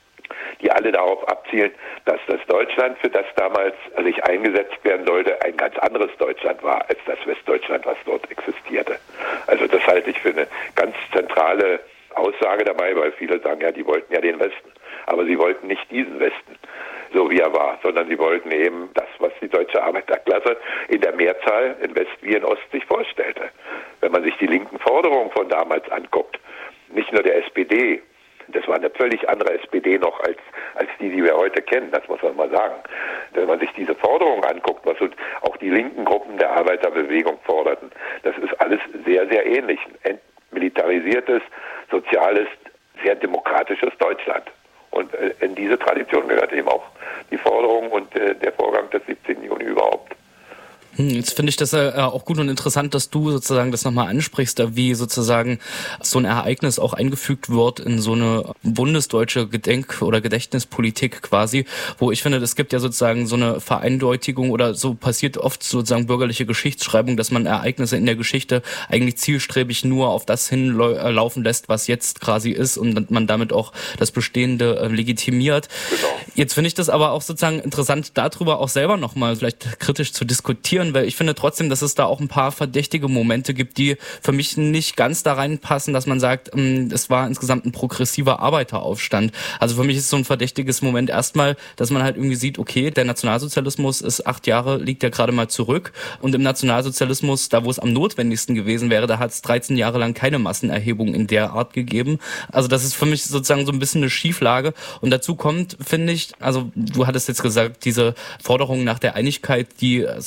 die alle darauf abzielen, dass das Deutschland, für das damals sich eingesetzt werden sollte, ein ganz anderes Deutschland war, als das Westdeutschland, was dort existierte. Also das halte ich für eine ganz zentrale Aussage dabei, weil viele sagen, ja, die wollten ja den Westen, aber sie wollten nicht diesen Westen, so wie er war, sondern sie wollten eben das, was die deutsche Arbeiterklasse in der Mehrzahl in West wie in Ost sich vorstellte. Wenn man sich die linken Forderungen von damals anguckt, nicht nur der SPD, das war eine völlig andere SPD noch als die wir heute kennen, das muss man mal sagen. Wenn man sich diese Forderungen anguckt, was auch die linken Gruppen der Arbeiterbewegung forderten, das ist alles sehr, sehr ähnlich. Entmilitarisiertes, soziales, sehr demokratisches Deutschland. Und in diese Tradition gehört eben auch die Forderung und der Vorgang des 17. Juni überhaupt. Jetzt finde ich das auch gut und interessant, dass du sozusagen das nochmal ansprichst, wie sozusagen so ein Ereignis auch eingefügt wird in so eine bundesdeutsche Gedenk- oder Gedächtnispolitik quasi, wo ich finde, es gibt ja sozusagen so eine Vereindeutigung oder so passiert oft sozusagen bürgerliche Geschichtsschreibung, dass man Ereignisse in der Geschichte eigentlich zielstrebig nur auf das hinlaufen lässt, was jetzt quasi ist und man damit auch das Bestehende legitimiert. Genau. Jetzt finde ich das aber auch sozusagen interessant, darüber auch selber nochmal vielleicht kritisch zu diskutieren, weil ich finde trotzdem, dass es da auch ein paar verdächtige Momente gibt, die für mich nicht ganz da reinpassen, dass man sagt, es war insgesamt ein progressiver Arbeiteraufstand. Also für mich ist so ein verdächtiges Moment erstmal, dass man halt irgendwie sieht, okay, der Nationalsozialismus ist 8 Jahre, liegt ja gerade mal zurück und im Nationalsozialismus, da wo es am notwendigsten gewesen wäre, da hat es 13 Jahre lang keine Massenerhebung in der Art gegeben. Also das ist für mich sozusagen so ein bisschen eine Schieflage und dazu kommt, finde ich, also du hattest jetzt gesagt, diese Forderung nach der Einigkeit, die sozusagen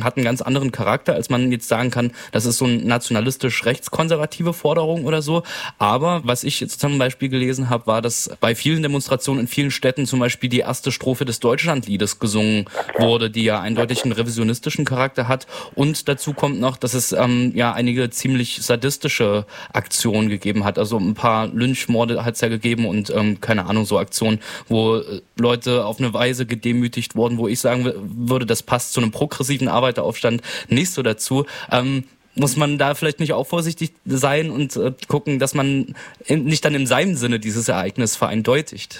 hat einen ganz anderen Charakter, als man jetzt sagen kann, das ist so eine nationalistisch-rechtskonservative Forderung oder so. Aber was ich jetzt zum Beispiel gelesen habe, war, dass bei vielen Demonstrationen in vielen Städten zum Beispiel die erste Strophe des Deutschlandliedes gesungen wurde, die ja eindeutig einen revisionistischen Charakter hat. Und dazu kommt noch, dass es einige ziemlich sadistische Aktionen gegeben hat. Also ein paar Lynchmorde hat es ja gegeben und keine Ahnung, so Aktionen, wo Leute auf eine Weise gedemütigt wurden, wo ich sagen würde, das passt zu einem progressiven Arbeiteraufstand nicht so dazu. Muss man da vielleicht nicht auch vorsichtig sein und gucken, dass man nicht dann in seinem Sinne dieses Ereignis vereindeutigt?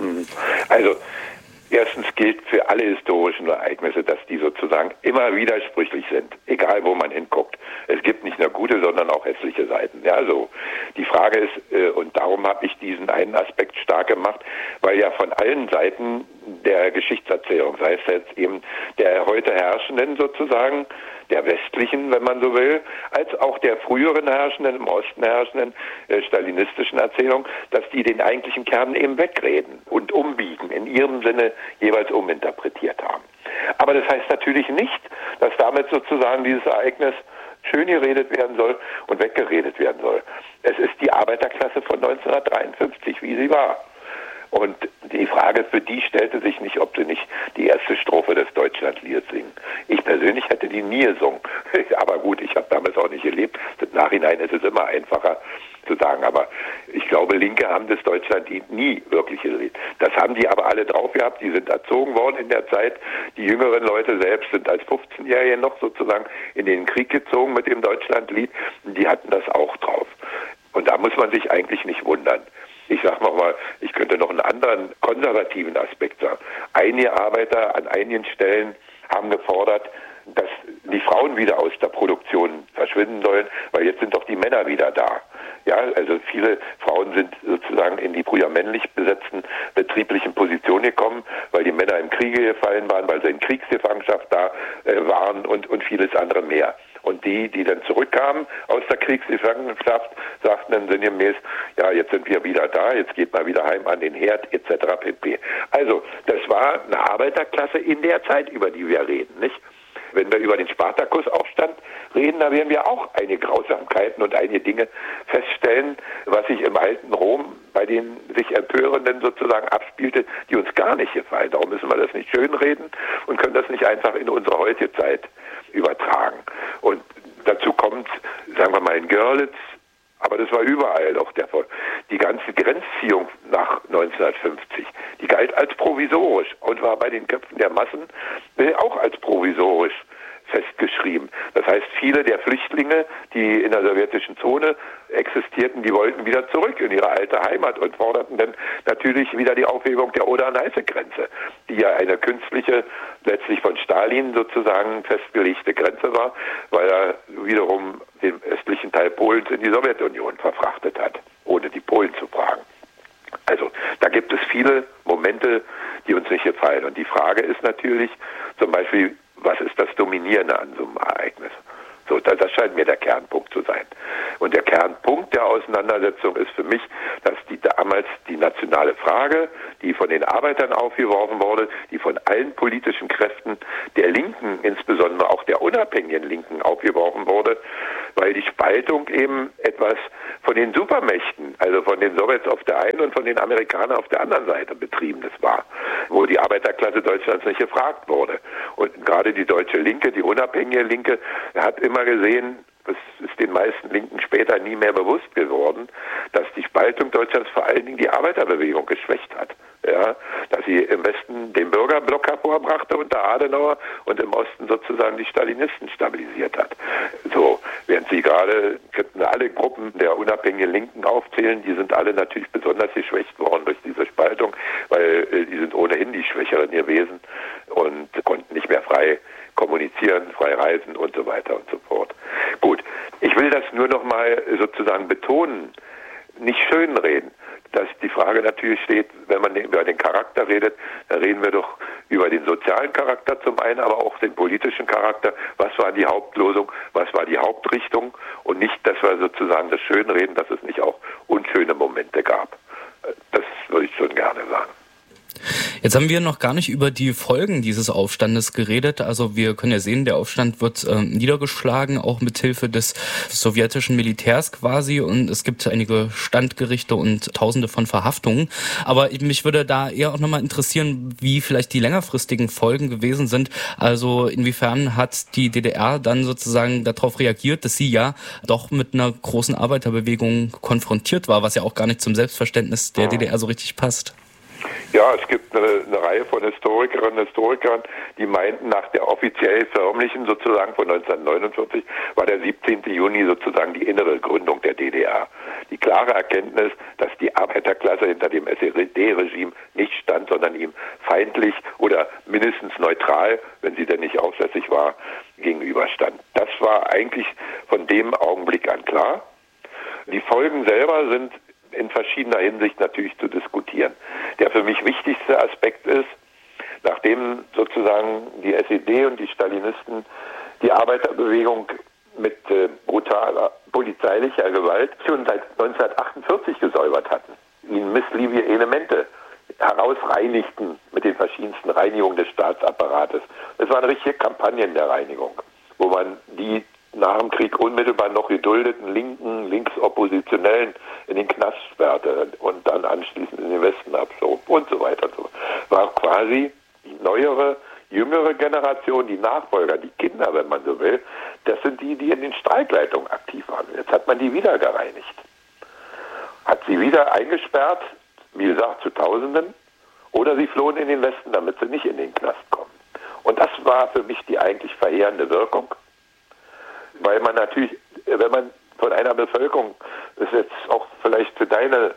Also erstens gilt für alle historischen Ereignisse, dass die sozusagen immer widersprüchlich sind, egal wo man hinguckt. Es gibt nicht nur gute, sondern auch hässliche Seiten. Ja, so. Die Frage ist, und darum habe ich diesen einen Aspekt stark gemacht, weil ja von allen Seiten der Geschichtserzählung, sei es jetzt eben der heute Herrschenden sozusagen, der westlichen, wenn man so will, als auch der früheren Herrschenden, im Osten herrschenden, stalinistischen Erzählung, dass die den eigentlichen Kern eben wegreden und umbiegen, in ihrem Sinne jeweils uminterpretiert haben. Aber das heißt natürlich nicht, dass damit sozusagen dieses Ereignis schön geredet werden soll und weggeredet werden soll. Es ist die Arbeiterklasse von 1953, wie sie war. Und die Frage für die stellte sich nicht, ob sie nicht die erste Strophe des Deutschlandliedes singen. Ich persönlich hätte die nie gesungen. Aber gut, ich habe damals auch nicht gelebt. Im Nachhinein ist es immer einfacher zu sagen. Aber ich glaube, Linke haben das Deutschlandlied nie wirklich gelebt. Das haben die aber alle drauf gehabt. Die sind erzogen worden in der Zeit. Die jüngeren Leute selbst sind als 15-Jährige noch sozusagen in den Krieg gezogen mit dem Deutschlandlied. Und die hatten das auch drauf. Und da muss man sich eigentlich nicht wundern. Ich sage nochmal, ich könnte noch einen anderen konservativen Aspekt sagen. Einige Arbeiter an einigen Stellen haben gefordert, dass die Frauen wieder aus der Produktion verschwinden sollen, weil jetzt sind doch die Männer wieder da. Ja, also viele Frauen sind sozusagen in die früher männlich besetzten betrieblichen Positionen gekommen, weil die Männer im Kriege gefallen waren, weil sie in Kriegsgefangenschaft da waren und vieles andere mehr. Und die dann zurückkamen aus der Kriegsgefangenschaft, sagten dann sinngemäß, ja, jetzt sind wir wieder da, jetzt geht mal wieder heim an den Herd, etc. pp. Also, das war eine Arbeiterklasse in der Zeit, über die wir reden, nicht? Wenn wir über den Spartakusaufstand reden, da werden wir auch einige Grausamkeiten und einige Dinge feststellen, was sich im alten Rom bei den sich Empörenden sozusagen abspielte, die uns gar nicht gefallen. Darum müssen wir das nicht schönreden und können das nicht einfach in unsere heutige Zeit übertragen. Und dazu kommt, sagen wir mal, in Görlitz, aber das war überall doch der Fall. Die ganze Grenzziehung nach 1950, die galt als provisorisch und war bei den Köpfen der Massen auch als provisorisch festgeschrieben. Das heißt, viele der Flüchtlinge, die in der sowjetischen Zone existierten, die wollten wieder zurück in ihre alte Heimat und forderten dann natürlich wieder die Aufhebung der Oder-Neiße-Grenze, die ja eine künstliche, letztlich von Stalin sozusagen festgelegte Grenze war, weil er wiederum den östlichen Teil Polens in die Sowjetunion verfrachtet hat, ohne die Polen zu fragen. Also da gibt es viele Momente, die uns nicht gefallen. Und die Frage ist natürlich zum Beispiel, was ist das Dominierende an so einem Ereignis? So, das scheint mir der Kernpunkt zu sein. Und der Kernpunkt der Auseinandersetzung ist für mich, dass damals die nationale Frage, die von den Arbeitern aufgeworfen wurde, die von allen politischen Kräften der Linken, insbesondere auch der unabhängigen Linken, aufgeworfen wurde, weil die Spaltung eben etwas von den Supermächten, also von den Sowjets auf der einen und von den Amerikanern auf der anderen Seite betriebenes war, wo die Arbeiterklasse Deutschlands nicht gefragt wurde. Und gerade die deutsche Linke, die unabhängige Linke, hat immer gesehen, das ist den meisten Linken später nie mehr bewusst geworden, dass die Spaltung Deutschlands vor allen Dingen die Arbeiterbewegung geschwächt hat. Ja, dass sie im Westen den Bürgerblock hervorbrachte unter Adenauer und im Osten sozusagen die Stalinisten stabilisiert hat. So, während sie gerade, könnten alle Gruppen der unabhängigen Linken aufzählen, die sind alle natürlich besonders geschwächt worden durch diese Spaltung, weil die sind ohnehin die Schwächeren gewesen und konnten nicht mehr frei kommunizieren, frei reisen und so weiter und so fort. Gut, ich will das nur noch mal sozusagen betonen, nicht schönreden, dass die Frage natürlich steht, wenn man über den Charakter redet, dann reden wir doch über den sozialen Charakter zum einen, aber auch den politischen Charakter. Was war die Hauptlosung, was war die Hauptrichtung und nicht, dass wir sozusagen das Schönreden, dass es nicht auch unschöne Momente gab. Das würde ich schon gerne sagen. Jetzt haben wir noch gar nicht über die Folgen dieses Aufstandes geredet. Also wir können ja sehen, der Aufstand wird niedergeschlagen, auch mit Hilfe des sowjetischen Militärs quasi. Und es gibt einige Standgerichte und Tausende von Verhaftungen. Aber mich würde da eher auch nochmal interessieren, wie vielleicht die längerfristigen Folgen gewesen sind. Also inwiefern hat die DDR dann sozusagen darauf reagiert, dass sie ja doch mit einer großen Arbeiterbewegung konfrontiert war, was ja auch gar nicht zum Selbstverständnis der DDR so richtig passt. Ja, es gibt eine Reihe von Historikerinnen und Historikern, die meinten, nach der offiziell förmlichen sozusagen von 1949 war der 17. Juni sozusagen die innere Gründung der DDR. Die klare Erkenntnis, dass die Arbeiterklasse hinter dem SED-Regime nicht stand, sondern ihm feindlich oder mindestens neutral, wenn sie denn nicht aufsässig war, gegenüberstand. Das war eigentlich von dem Augenblick an klar. Die Folgen selber sind in verschiedener Hinsicht natürlich zu diskutieren. Der für mich wichtigste Aspekt ist, nachdem sozusagen die SED und die Stalinisten die Arbeiterbewegung mit brutaler polizeilicher Gewalt schon seit 1948 gesäubert hatten, ihnen missliebige Elemente herausreinigten mit den verschiedensten Reinigungen des Staatsapparates. Es war eine richtige Kampagne der Reinigung, wo man die nach dem Krieg unmittelbar noch geduldeten Linksoppositionellen in den Knast sperrte und dann anschließend in den Westen abschob und so weiter. War quasi die neuere, jüngere Generation, die Nachfolger, die Kinder, wenn man so will, das sind die, die in den Streikleitungen aktiv waren. Jetzt hat man die wieder gereinigt. Hat sie wieder eingesperrt, wie gesagt, zu Tausenden, oder sie flohen in den Westen, damit sie nicht in den Knast kommen. Und das war für mich die eigentlich verheerende Wirkung. Weil man natürlich, wenn man von einer Bevölkerung, das ist jetzt auch vielleicht für deine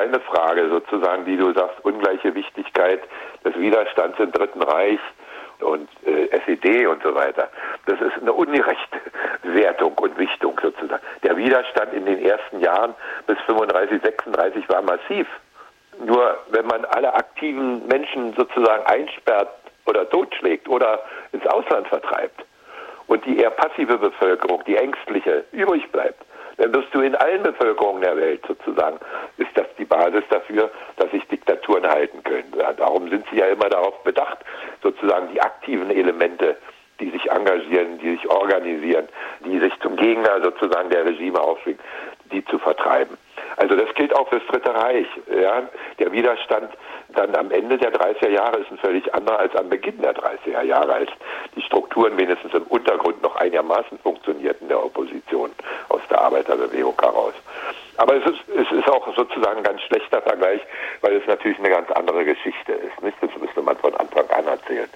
Frage sozusagen, die du sagst, ungleiche Wichtigkeit des Widerstands im Dritten Reich und SED und so weiter. Das ist eine ungerechte Wertung und Wichtung sozusagen. Der Widerstand in den ersten Jahren bis 35, 36 war massiv. Nur wenn man alle aktiven Menschen sozusagen einsperrt oder totschlägt oder ins Ausland vertreibt, und die eher passive Bevölkerung, die ängstliche, übrig bleibt, dann wirst du in allen Bevölkerungen der Welt sozusagen, ist das die Basis dafür, dass sich Diktaturen halten können. Darum sind sie ja immer darauf bedacht, sozusagen die aktiven Elemente, die sich engagieren, die sich organisieren, die sich zum Gegner sozusagen der Regime aufschwingen, die zu vertreiben. Also das gilt auch fürs Dritte Reich. Ja. Der Widerstand dann am Ende der 30er Jahre ist ein völlig anderer als am Beginn der 30er Jahre, als die Strukturen wenigstens im Untergrund noch einigermaßen funktionierten der Opposition aus der Arbeiterbewegung heraus. Aber es ist auch sozusagen ein ganz schlechter Vergleich, weil es natürlich eine ganz andere Geschichte ist. Nicht? Das müsste man von Anfang an erzählen.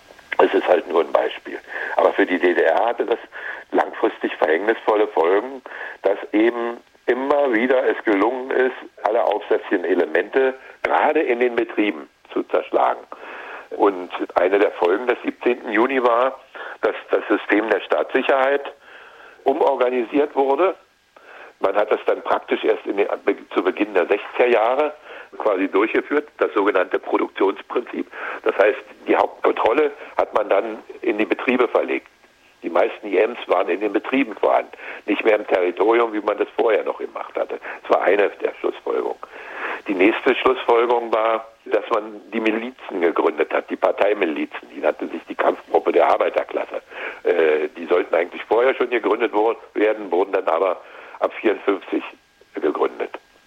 Es ist halt nur ein Beispiel. Aber für die DDR hatte das langfristig verhängnisvolle Folgen, dass eben immer wieder es gelungen ist, alle aufsässigen Elemente gerade in den Betrieben zu zerschlagen. Und eine der Folgen des 17. Juni war, dass das System der Staatssicherheit umorganisiert wurde. Man hat das dann praktisch erst zu Beginn der 60er Jahre quasi durchgeführt, das sogenannte Produktionsprinzip. Das heißt, die Hauptkontrolle hat man dann in die Betriebe verlegt. Die meisten IMs waren in den Betrieben vorhanden, nicht mehr im Territorium, wie man das vorher noch gemacht hatte. Das war eine der Schlussfolgerungen. Die nächste Schlussfolgerung war, dass man die Milizen gegründet hat, die Parteimilizen. Die nannte sich die Kampfgruppe der Arbeiterklasse. Die sollten eigentlich vorher schon gegründet werden, wurden dann aber ab 1954 gegründet.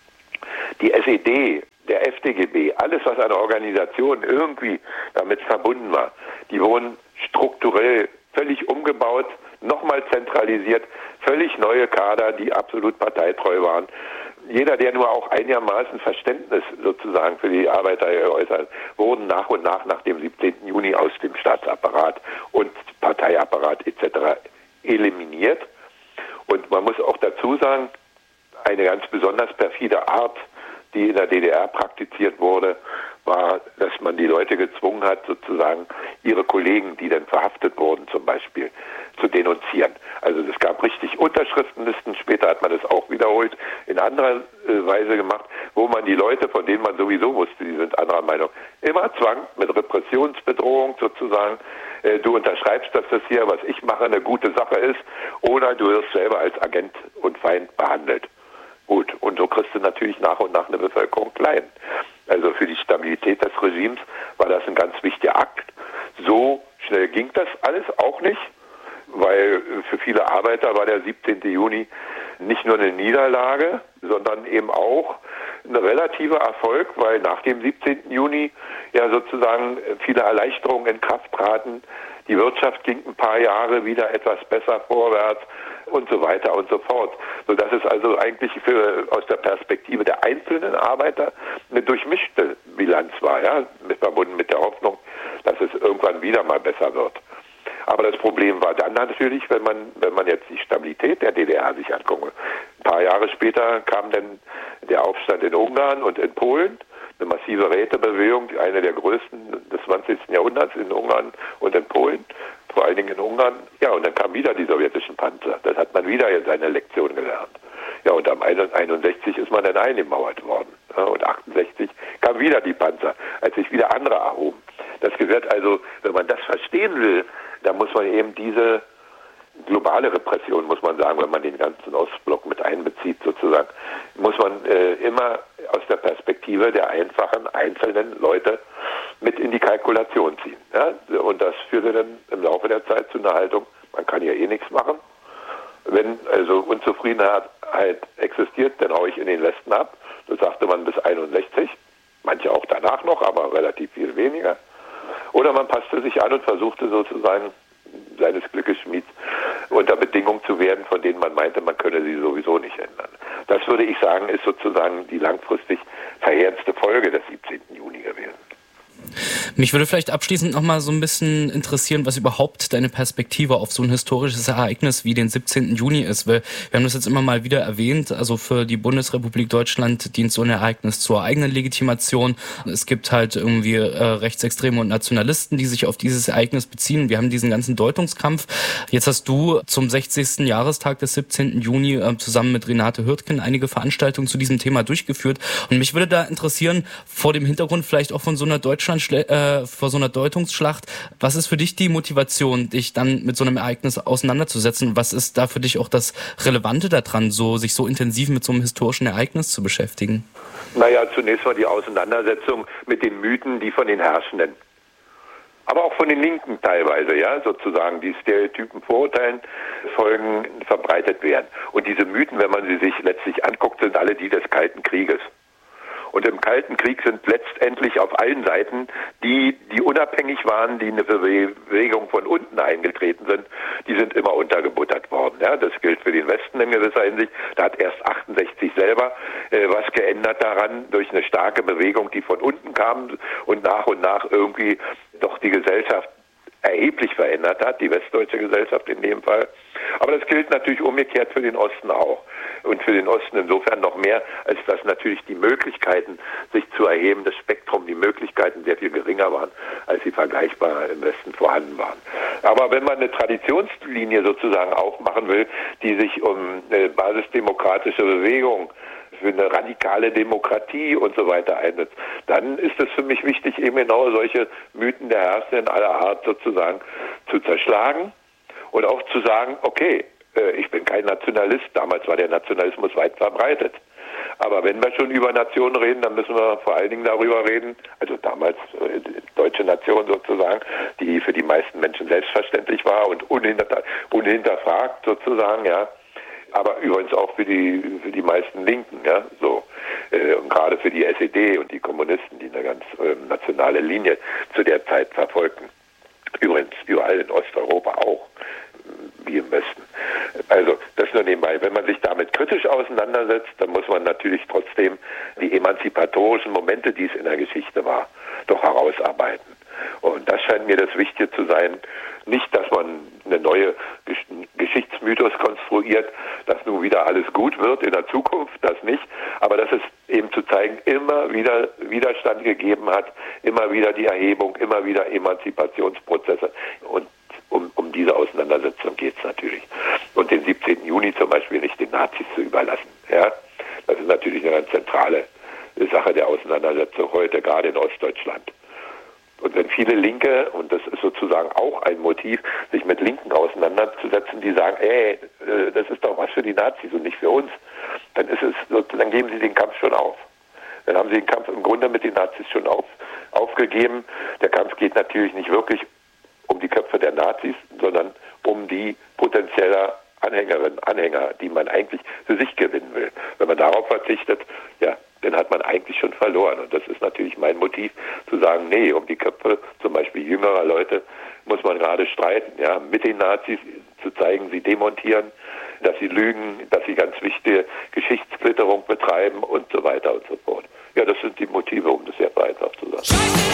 Die SED, der FDGB, alles was an Organisationen irgendwie damit verbunden war, die wurden strukturell völlig umgebaut, nochmal zentralisiert, völlig neue Kader, die absolut parteitreu waren. Jeder, der nur auch einigermaßen Verständnis sozusagen für die Arbeiter geäußert hat, wurden nach und nach dem 17. Juni aus dem Staatsapparat und Parteiapparat etc. eliminiert. Und man muss auch dazu sagen, eine ganz besonders perfide Art, die in der DDR praktiziert wurde, war, dass man die Leute gezwungen hat, sozusagen ihre Kollegen, die dann verhaftet wurden zum Beispiel, zu denunzieren. Also es gab richtig Unterschriftenlisten, später hat man das auch wiederholt, in anderer Weise gemacht, wo man die Leute, von denen man sowieso wusste, die sind anderer Meinung, immer zwang, mit Repressionsbedrohung sozusagen, du unterschreibst, dass das hier, was ich mache, eine gute Sache ist, oder du wirst selber als Agent und Feind behandelt. Gut, und so kriegst du natürlich nach und nach eine Bevölkerung klein. Also für die Stabilität Stabilität des Regimes war das ein ganz wichtiger Akt. So schnell ging das alles auch nicht, weil für viele Arbeiter war der 17. Juni nicht nur eine Niederlage, sondern eben auch ein relativer Erfolg, weil nach dem 17. Juni ja sozusagen viele Erleichterungen in Kraft traten. Die Wirtschaft ging ein paar Jahre wieder etwas besser vorwärts und so weiter und so fort. Sodass es also eigentlich aus der Perspektive der einzelnen Arbeiter eine durchmischte Bilanz war, ja, verbunden mit der Hoffnung, dass es irgendwann wieder mal besser wird. Aber das Problem war dann natürlich, wenn man jetzt die Stabilität der DDR sich anguckt. Ein paar Jahre später kam dann der Aufstand in Ungarn und in Polen, eine massive Rätebewegung, eine der größten des 20. Jahrhunderts in Ungarn und in Polen, vor allen Dingen in Ungarn. Ja, und dann kamen wieder die sowjetischen Panzer. Das hat man wieder seine Lektion gelernt. Ja, und am 61 ist man dann eingemauert worden. Ja, und 68 kamen wieder die Panzer, als sich wieder andere erhoben. Das gehört also, wenn man das verstehen will, da muss man eben diese globale Repression, muss man sagen, wenn man den ganzen Ostblock mit einbezieht sozusagen, muss man immer aus der Perspektive der einfachen, einzelnen Leute mit in die Kalkulation ziehen. Ja? Und das führte dann im Laufe der Zeit zu einer Haltung, man kann ja eh nichts machen. Wenn also Unzufriedenheit existiert, dann haue ich in den Westen ab. Das sagte man bis 61, manche auch danach noch, aber relativ viel weniger. Oder man passte sich an und versuchte sozusagen seines Glückes Schmieds unter Bedingungen zu werden, von denen man meinte, man könne sie sowieso nicht ändern. Das würde ich sagen, ist sozusagen die langfristig verheerendste Folge des 17. Juni gewesen. Mich würde vielleicht abschließend noch mal so ein bisschen interessieren, was überhaupt deine Perspektive auf so ein historisches Ereignis wie den 17. Juni ist. Weil wir haben das jetzt immer mal wieder erwähnt, also für die Bundesrepublik Deutschland dient so ein Ereignis zur eigenen Legitimation. Es gibt halt irgendwie Rechtsextreme und Nationalisten, die sich auf dieses Ereignis beziehen. Wir haben diesen ganzen Deutungskampf. Jetzt hast du zum 60. Jahrestag des 17. Juni zusammen mit Renate Hürtgen einige Veranstaltungen zu diesem Thema durchgeführt. Und mich würde da interessieren, vor dem Hintergrund vielleicht auch von so einer vor so einer Deutungsschlacht. Was ist für dich die Motivation, dich dann mit so einem Ereignis auseinanderzusetzen? Was ist da für dich auch das Relevante daran, sich so intensiv mit so einem historischen Ereignis zu beschäftigen? Naja, zunächst mal die Auseinandersetzung mit den Mythen, die von den Herrschenden, aber auch von den Linken teilweise, ja, sozusagen, die Stereotypen, Vorurteilen folgen, verbreitet werden. Und diese Mythen, wenn man sie sich letztlich anguckt, sind alle die des Kalten Krieges. Und im Kalten Krieg sind letztendlich auf allen Seiten die unabhängig waren, die in eine Bewegung von unten eingetreten sind, die sind immer untergebuttert worden. Ja, das gilt für den Westen in gewisser Hinsicht. Da hat erst 68 selber was geändert daran, durch eine starke Bewegung, die von unten kam und nach irgendwie doch die Gesellschaft erheblich verändert hat, die westdeutsche Gesellschaft in dem Fall. Aber das gilt natürlich umgekehrt für den Osten auch. Und für den Osten insofern noch mehr, als dass natürlich die Möglichkeiten, sich zu erheben, das Spektrum, die Möglichkeiten sehr viel geringer waren, als sie vergleichbar im Westen vorhanden waren. Aber wenn man eine Traditionslinie sozusagen aufmachen will, die sich um eine basisdemokratische Bewegung für eine radikale Demokratie und so weiter einsetzt, dann ist es für mich wichtig, eben genau solche Mythen der Herrschenden aller Art sozusagen zu zerschlagen und auch zu sagen, okay, ich bin kein Nationalist, damals war der Nationalismus weit verbreitet. Aber wenn wir schon über Nationen reden, dann müssen wir vor allen Dingen darüber reden, also damals deutsche Nation sozusagen, die für die meisten Menschen selbstverständlich war und unhinterfragt sozusagen, ja. Aber übrigens auch für die meisten Linken, ja, so. Und gerade für die SED und die Kommunisten, die eine ganz nationale Linie zu der Zeit verfolgten. Übrigens überall in Osteuropa auch, wie im Westen. Also das nur nebenbei. Wenn man sich damit kritisch auseinandersetzt, dann muss man natürlich trotzdem die emanzipatorischen Momente, die es in der Geschichte war, doch herausarbeiten. Und das scheint mir das Wichtige zu sein. Nicht, dass man eine neue Geschichtsmythos konstruiert, dass nun wieder alles gut wird in der Zukunft, das nicht. Aber dass es eben zu zeigen, immer wieder Widerstand gegeben hat, immer wieder die Erhebung, immer wieder Emanzipationsprozesse. Und um diese Auseinandersetzung geht es natürlich. Und den 17. Juni zum Beispiel nicht den Nazis zu überlassen. Ja? Das ist natürlich eine ganz zentrale Sache der Auseinandersetzung heute, gerade in Ostdeutschland. Und wenn viele Linke, und das ist sozusagen auch ein Motiv, sich mit Linken auseinanderzusetzen, die sagen, das ist doch was für die Nazis und nicht für uns, dann geben sie den Kampf schon auf. Dann haben sie den Kampf im Grunde mit den Nazis schon aufgegeben. Der Kampf geht natürlich nicht wirklich um die Köpfe der Nazis, sondern um die potenzieller Anhängerinnen, Anhänger, die man eigentlich für sich gewinnen will. Wenn man darauf verzichtet, ja, dann hat man eigentlich schon verloren. Und das ist natürlich mein Motiv, zu sagen, nee, um die Köpfe zum Beispiel jüngerer Leute muss man gerade streiten, ja, mit den Nazis zu zeigen, sie demontieren, dass sie lügen, dass sie ganz wichtige Geschichtssplitterung betreiben und so weiter und so fort. Ja, das sind die Motive, um das sehr vereinfacht zu sagen.